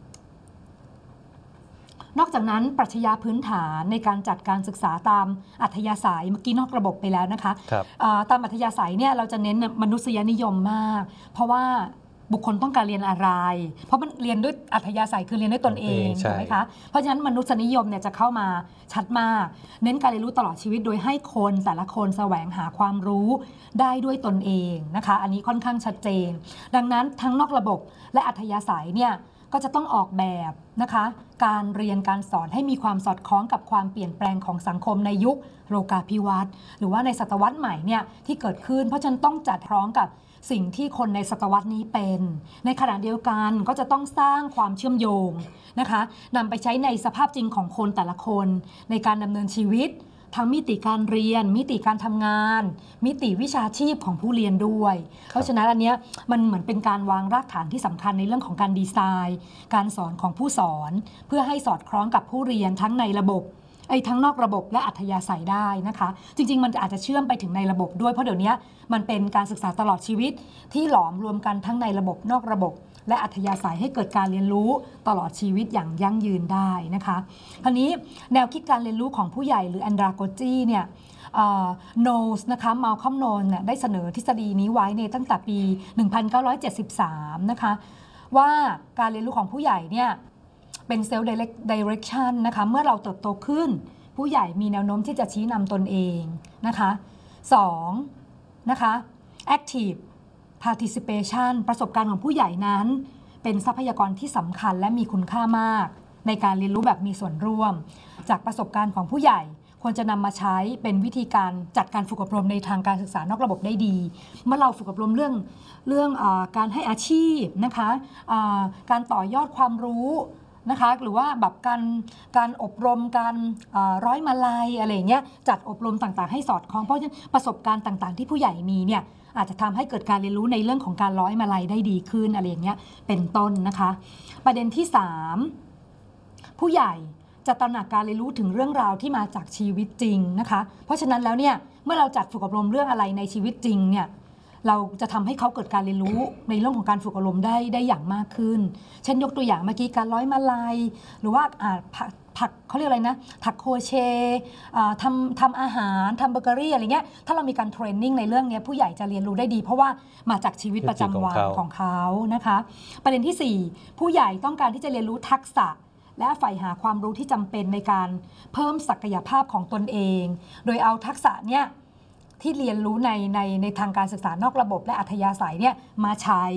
นอกจากนั้นปรัชญาพื้นฐานในการจัดการศึกษาตามอัธยาศัยเมื่อกี้นอกระบบไปแล้วนะคะตามอัธยาศัยเนี่ยเราจะเน้นมนุษยนิยมมากเพราะว่าบุคคลต้องการเรียนอะไรเพราะมันเรียนด้วยอัธยาศัยคือเรียนด้วยตนเองถูกไหมคะเพราะฉะนั้นมนุษยนิยมเนี่ยจะเข้ามาชัดมากเน้นการเรียนรู้ตลอดชีวิตโดยให้คนแต่ละคนแสวงหาความรู้ได้ด้วยตนเองนะคะอันนี้ค่อนข้างชัดเจนดังนั้นทั้งนอกระบบและอัธยาศัยเนี่ยก็จะต้องออกแบบนะคะการเรียนการสอนให้มีความสอดคล้องกับความเปลี่ยนแปลงของสังคมในยุคโลกาภิวัตน์หรือว่าในศตวรรษใหม่เนี่ยที่เกิดขึ้นเพราะฉะนั้นต้องจัดพร้อมกับสิ่งที่คนในศตวรรษนี้เป็นในขณะเดียวกันก็จะต้องสร้างความเชื่อมโยงนะคะนำไปใช้ในสภาพจริงของคนแต่ละคนในการดำเนินชีวิตทั้งมิติการเรียนมิติการทำงานมิติวิชาชีพของผู้เรียนด้วยเพราะฉะนั้นอันเนี้ยมันเหมือนเป็นการวางรากฐานที่สำคัญในเรื่องของการดีไซน์การสอนของผู้สอนเพื่อให้สอดคล้องกับผู้เรียนทั้งในระบบไอ้ทั้งนอกระบบและอัธยาศัยได้นะคะจริงๆมันอาจจะเชื่อมไปถึงในระบบด้วยเพราะเดี๋ยวนี้มันเป็นการศึกษาตลอดชีวิตที่หลอมรวมกันทั้งในระบบนอกระบบและอัธยาศัยให้เกิดการเรียนรู้ตลอดชีวิตอย่างยั่งยืนได้นะคะคราวนี้แนวคิดการเรียนรู้ของผู้ใหญ่หรือแอนดราโกจีเนี่ยโนสนะคะมาลคอมโนนเนี่ยได้เสนอทฤษฎีนี้ไว้ในตั้งแต่ปี หนึ่งพันเก้าร้อยเจ็ดสิบสาม นะคะว่าการเรียนรู้ของผู้ใหญ่เนี่ยเป็นเซลล์ไดเรกชันนะคะเมื่อเราเติบโตขึ้นผู้ใหญ่มีแนวโน้มที่จะชี้นำตนเองนะคะสองนะคะ active participation ประสบการณ์ของผู้ใหญ่นั้นเป็นทรัพยากรที่สำคัญและมีคุณค่ามากในการเรียนรู้แบบมีส่วนร่วมจากประสบการณ์ของผู้ใหญ่ควรจะนำมาใช้เป็นวิธีการจัดการฝึกอบรมในทางการศึกษานอกระบบได้ดีเมื่อเราฝึกอบรมเรื่องเรื่องเอการให้อาชีพนะคะการต่อยอดความรู้นะคะหรือว่าแบบการการอบรมการร้อยมาลัยอะไรเงี้ยจัดอบรมต่างๆให้สอดคล้องเพราะฉะนั้นประสบการณ์ต่างๆที่ผู้ใหญ่มีเนี่ยอาจจะทำให้เกิดการเรียนรู้ในเรื่องของการร้อยมาลัยได้ดีขึ้นอะไรอย่างเงี้ยเป็นต้นนะคะประเด็นที่สามผู้ใหญ่จะตระหนักการเรียนรู้ถึงเรื่องราวที่มาจากชีวิตจริงนะคะเพราะฉะนั้นแล้วเนี่ยเมื่อเราจัดฝึกอบรมเรื่องอะไรในชีวิตจริงเนี่ยเราจะทำให้เขาเกิดการเรียนรู้ในเรื่องของการฝึกอบรมได้ได้อย่างมากขึ้นเช่นยกตัวอย่างเมื่อกี้การร้อยมาลัยหรือว่าผักเขาเรียกอะไรนะถักโคเชต์ทำทำอาหารทำเบเกอรี่อะไรเงี้ยถ้าเรามีการเทรนนิ่งในเรื่องนี้ผู้ใหญ่จะเรียนรู้ได้ดีเพราะว่ามาจากชีวิตประจำวันของเขานะคะประเด็นที่สี่ผู้ใหญ่ต้องการที่จะเรียนรู้ทักษะและใฝ่หาความรู้ที่จำเป็นในการเพิ่มศักยภาพของตนเองโดยเอาทักษะเนี่ยที่เรียนรู้ในในในทางการศึกษานอกระบบและอัธยาศัยเนี่ยมาใช้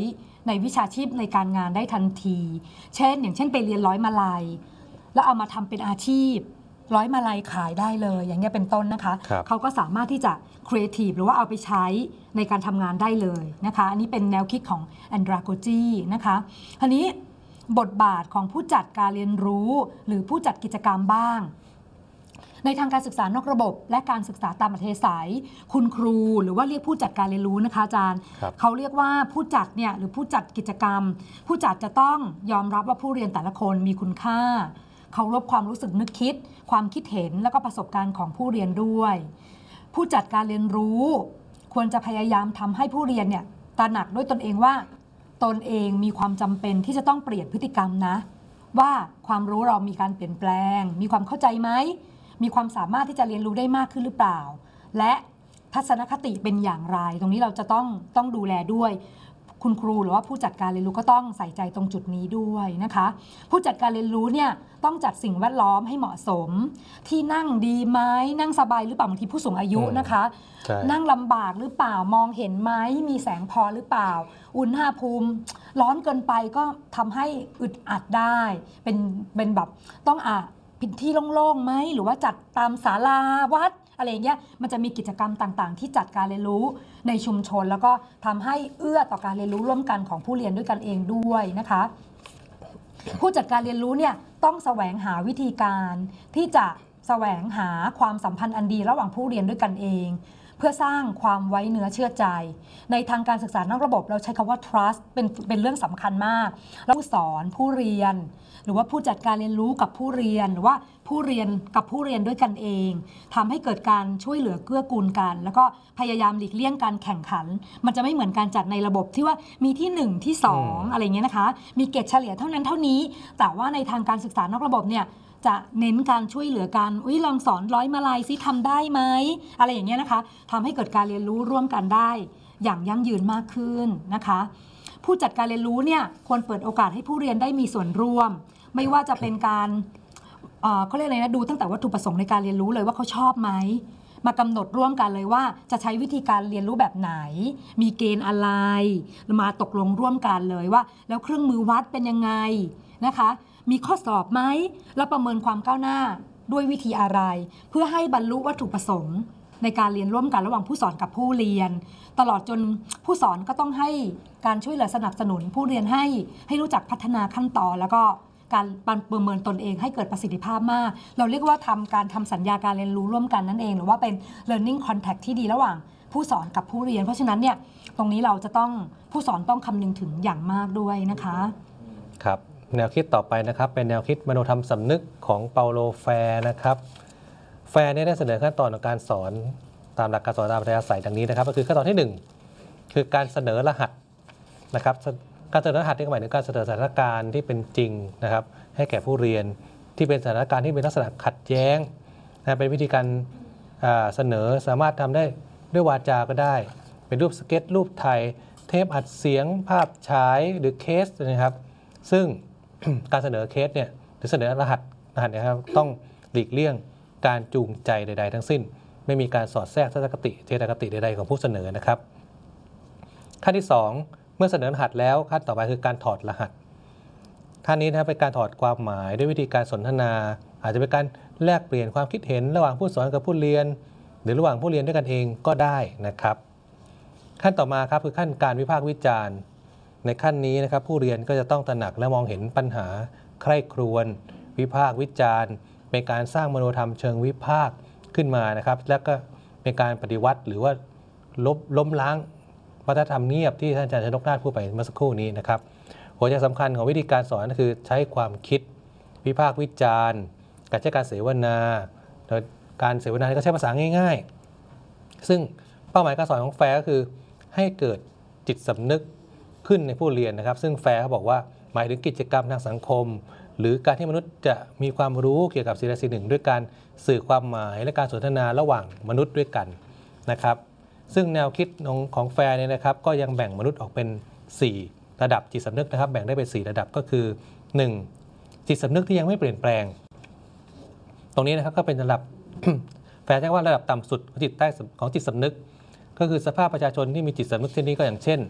ในวิชาชีพในการงานได้ทันที เช่น อย่างเช่นไปเรียนร้อยมาลัยแล้วเอามาทำเป็นอาชีพร้อยมาลัยขายได้เลยอย่างเงี้ยเป็นต้นนะคะเขาก็สามารถที่จะครีเอทีฟหรือว่าเอาไปใช้ในการทำงานได้เลยนะคะอันนี้เป็นแนวคิดของแอนดราโกจีนะคะทีนี้บทบาทของผู้จัดการเรียนรู้หรือผู้จัดกิจกรรมบ้างในทางการศึกษานอกระบบและการศึกษาตามอัธยาศัยคุณครูหรือว่าเรียกผู้จัดการเรียนรู้นะคะอาจารย์เขาเรียกว่าผู้จัดเนี่ยหรือผู้จัดกิจกรรมผู้จัดจะต้องยอมรับว่าผู้เรียนแต่ละคนมีคุณค่าเคารพความรู้สึกนึกคิดความคิดเห็นและก็ประสบการณ์ของผู้เรียนด้วยผู้จัดการเรียนรู้ควรจะพยายามทำให้ผู้เรียนเนี่ยตระหนักด้วยตนเองว่าตนเองมีความจำเป็นที่จะต้องเปลี่ยนพฤติกรรมนะว่าความรู้เรามีการเปลี่ยนแปลงมีความเข้าใจไหมมีความสามารถที่จะเรียนรู้ได้มากขึ้นหรือเปล่าและทัศนคติเป็นอย่างไรตรงนี้เราจะต้องต้องดูแลด้วยคุณครูหรือว่าผู้จัดการเรียนรู้ก็ต้องใส่ใจตรงจุดนี้ด้วยนะคะผู้จัดการเรียนรู้เนี่ยต้องจัดสิ่งแวดล้อมให้เหมาะสมที่นั่งดีไหมนั่งสบายหรือเปล่าบางทีผู้สูงอายุนะคะนั่งลำบากหรือเปล่ามองเห็นไหมมีแสงพอหรือเปล่าอุณหภูมิร้อนเกินไปก็ทำให้อึดอัดได้เป็นเป็นแบบต้องอ่ะพื้นที่โล่งๆไหมหรือว่าจัดตามศาลาวัดอะไรเงี้ยมันจะมีกิจกรรมต่างๆที่จัดการเรียนรู้ในชุมชนแล้วก็ทำให้เอื้อต่อการเรียนรู้ร่วมกันของผู้เรียนด้วยกันเองด้วยนะคะผู้จัดการเรียนรู้เนี่ยต้องแสวงหาวิธีการที่จะแสวงหาความสัมพันธ์อันดีระหว่างผู้เรียนด้วยกันเองเพื่อสร้างความไว้เนื้อเชื่อใจในทางการศึกษานอกระบบเราใช้คำว่า trust เป็นเป็นเรื่องสำคัญมากแล้วผู้สอนผู้เรียนหรือว่าผู้จัดการเรียนรู้กับผู้เรียนหรือว่าผู้เรียนกับผู้เรียนด้วยกันเองทำให้เกิดการช่วยเหลือเกื้อกูลกันแล้วก็พยายามหลีกเลี่ยงการแข่งขันมันจะไม่เหมือนการจัดในระบบที่ว่ามีที่หนึ่งที่สอง อ, อะไรเงี้ยนะคะมีเกรดเฉลี่ยเท่านั้นเท่านี้แต่ว่าในทางการศึกษานอกระบบเนี่ยจะเน้นการช่วยเหลือกันอุ้ยลองสอนร้อยมาลัยซิทำได้ไหมอะไรอย่างเงี้ยนะคะทำให้เกิดการเรียนรู้ร่วมกันได้อย่างยั่งยืนมากขึ้นนะคะผู้จัดการเรียนรู้เนี่ยควรเปิดโอกาสให้ผู้เรียนได้มีส่วนร่วมไม่ว่าจะเป็นการเอ่อเขาเรียกอะไรนะดูตั้งแต่วัตถุประสงค์ในการเรียนรู้เลยว่าเขาชอบไหมมากำหนดร่วมกันเลยว่าจะใช้วิธีการเรียนรู้แบบไหนมีเกณฑ์อะไรมาตกลงร่วมกันเลยว่าแล้วเครื่องมือวัดเป็นยังไงนะคะมีข้อสอบไหมแล้วประเมินความก้าวหน้าด้วยวิธีอะไรเพื่อให้บรรลุวัตถุประสงค์ในการเรียนร่วมกันระหว่างผู้สอนกับผู้เรียนตลอดจนผู้สอนก็ต้องให้การช่วยเหลือสนับสนุนผู้เรียนให้ให้รู้จักพัฒนาขั้นตอนแล้วก็การประเมินตนเองให้เกิดประสิทธิภาพมากเราเรียกว่าทำการทำสัญญาการเรียนรู้ร่วมกันนั่นเองหรือว่าเป็น learning contact ที่ดีระหว่างผู้สอนกับผู้เรียนเพราะฉะนั้นเนี่ยตรงนี้เราจะต้องผู้สอนต้องคำนึงถึงอย่างมากด้วยนะคะครับแนวคิดต่อไปนะครับเป็นแนวคิดมโนธรรมสำนึกของเปาโลแฟร์นะครับแฟร์ได้เสนอขั้นตอนของการสอนตามหลักการสอนตามอัธยาศัยดังนี้นะครับก็คือขั้นตอนที่หนึ่งคือการเสนอรหัสนะครับการเสนอรหัสนี่หมายถึงการเสนอสถานการณ์ที่เป็นจริงนะครับให้แก่ผู้เรียนที่เป็นสถานการณ์ที่เป็นลักษณะขัดแย้งนะเป็นวิธีการเสนอสามารถทำได้ด้วยวาจาก็ได้เป็นรูปสเก็ตรูปถ่ายเทปอัดเสียงภาพฉายหรือเคสนะครับซึ่ง การเสนอเคสเนี่ยหรือเสนอรหัสรหัสนะครับต้องหลีกเลี่ยงการจูงใจใดๆทั้งสิ้นไม่มีการสอดแทรกทัศนคติเจตคติใดๆของผู้เสนอนะครับขั้นที่สองเมื่อเสนอรหัสแล้วขั้นต่อไปคือการถอดรหัสขั้นนี้นะครับเป็นการถอดความหมายด้วยวิธีการสนทนาอาจจะเป็นการแลกเปลี่ยนความคิดเห็นระหว่างผู้สอนกับผู้เรียนหรือระหว่างผู้เรียนด้วยกันเองก็ได้นะครับขั้นต่อมาครับคือขั้นการวิพากษ์วิจารณ์ในขั้นนี้นะครับผู้เรียนก็จะต้องตระหนักและมองเห็นปัญหาใคร่ครวญวิพากษ์วิจารณ์เป็นการสร้างมโนธรรมเชิงวิพากษ์ขึ้นมานะครับแล้วก็เป็นการปฏิวัติหรือว่าลบล้มล้างวัฒนธรรมเงียบที่ท่านอาจารย์ชนกนาถพูดไปเมื่อสักครู่นี้นะครับหัวใจสำคัญของวิธีการสอนก็คือใช้ความคิดวิพากษ์วิจารณ์การใช้การเสวนาโดยการเสวนาก็ใช้ภาษาง่ายๆซึ่งเป้าหมายการสอนของแฟร์ก็คือให้เกิดจิตสำนึกขึ้นในผู้เรียนนะครับซึ่งแฟร์เขาบอกว่าหมายถึงกิจกรรมทางสังคมหรือการที่มนุษย์จะมีความรู้เกี่ยวกับสิ่งใดสิ่งหนึ่งด้วยการสื่อความหมายและการสนทนาระหว่างมนุษย์ด้วยกันนะครับซึ่งแนวคิดของของแฟร์เนี่ยนะครับก็ยังแบ่งมนุษย์ออกเป็นสี่ระดับจิตสำนึกนะครับแบ่งได้เป็นสี่ระดับก็คือหนึ่งจิตสำนึกที่ยังไม่เปลี่ยนแปลงตรงนี้นะครับก็เป็นระดับ แฟร์ใช้ว่าระดับต่ำสุดของจิตใต้ของจิตสำนึกก็คือสภาพประชาชนที่มีจิตสำนึกเช่นนี้ก็อย่างเช่น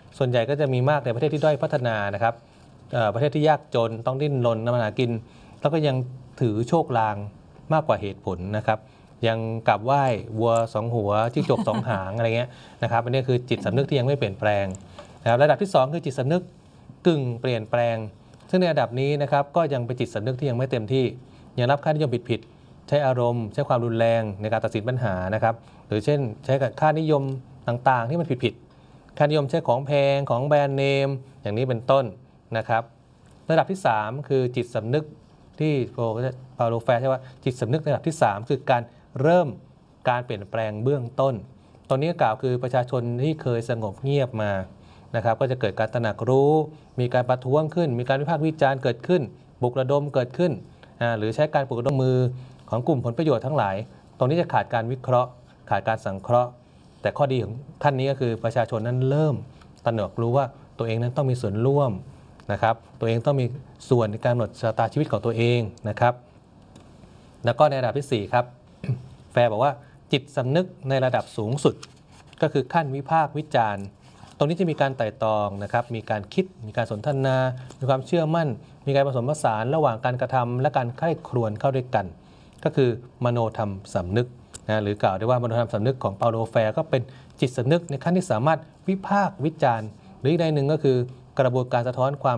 ส่วนใหญ่ก็จะมีมากในประเทศที่ด้อยพัฒนานะครับเอ่อประเทศที่ยากจนต้องดิ้นรนทำมาหากิน แล้วก็ยังถือโชคลางมากกว่าเหตุผลนะครับ ยังกลับไหว้วัวสองหัวจิ้งจกสองหางอะไรเงี้ยนะครับอันนี้คือจิตสำนึกที่ยังไม่เปลี่ยนแปลงนะครับระดับที่สองคือจิตสำนึกกึ่งเปลี่ยนแปลง ซึ่งในระดับนี้นะครับก็ยังเป็นจิตสำนึกที่ยังไม่เต็มที่ยังรับค่านิยมผิดๆใช้อารมณ์ใช้ความรุนแรงในการตัดสินปัญหานะครับหรือเช่นใช้ค่านิยมต่างๆ ที่มันผิดๆค่านิยมใช้ของแพงของแบรนด์เนมอย่างนี้เป็นต้นนะครับระดับที่สามคือจิตสำนึกที่ปาโลแฟร์ใช่ว่าจิตสำนึกระดับที่สามคือการเริ่มการเปลี่ยนแปลงเบื้องต้นตอนนี้กล่าวคือประชาชนที่เคยสงบเงียบมานะครับก็จะเกิดการตระหนักรู้มีการประท้วงขึ้นมีการวิพากษ์วิจารณ์เกิดขึ้นปลุกระดมเกิดขึ้นหรือใช้การปลุกระดมมือของกลุ่มผลประโยชน์ทั้งหลายตรงนี้จะขาดการวิเคราะห์ขาดการสังเคราะห์แต่ข้อดีของท่านนี้ก็คือประชาชนนั้นเริ่มตระหนักรู้ว่าตัวเองนั้นต้องมีส่วนร่วมนะครับตัวเองต้องมีส่วนในการกำหนดชะตาชีวิตของตัวเองนะครับแล้วก็ในระดับที่สี่ครับ แฟร์บอกว่าจิตสำนึกในระดับสูงสุดก็คือขั้นวิพากษ์วิจารณ์ตรงนี้จะมีการไต่ตรองนะครับมีการคิดมีการสนทนามีความเชื่อมั่นมีการผสมผสานระหว่างการกระทำและการใคร่ครวญเข้าด้วยกันก็คือมโนธรรมสำนึกนะหรือกล่าวได้ว่ามโนธรรมสำนึกของเปาโลแฟร์ก็เป็นจิตสำนึกในขั้นที่สามารถวิพากษ์วิจารณ์หรืออีกในหนึ่งก็คือกระบวนการสะท้อนความ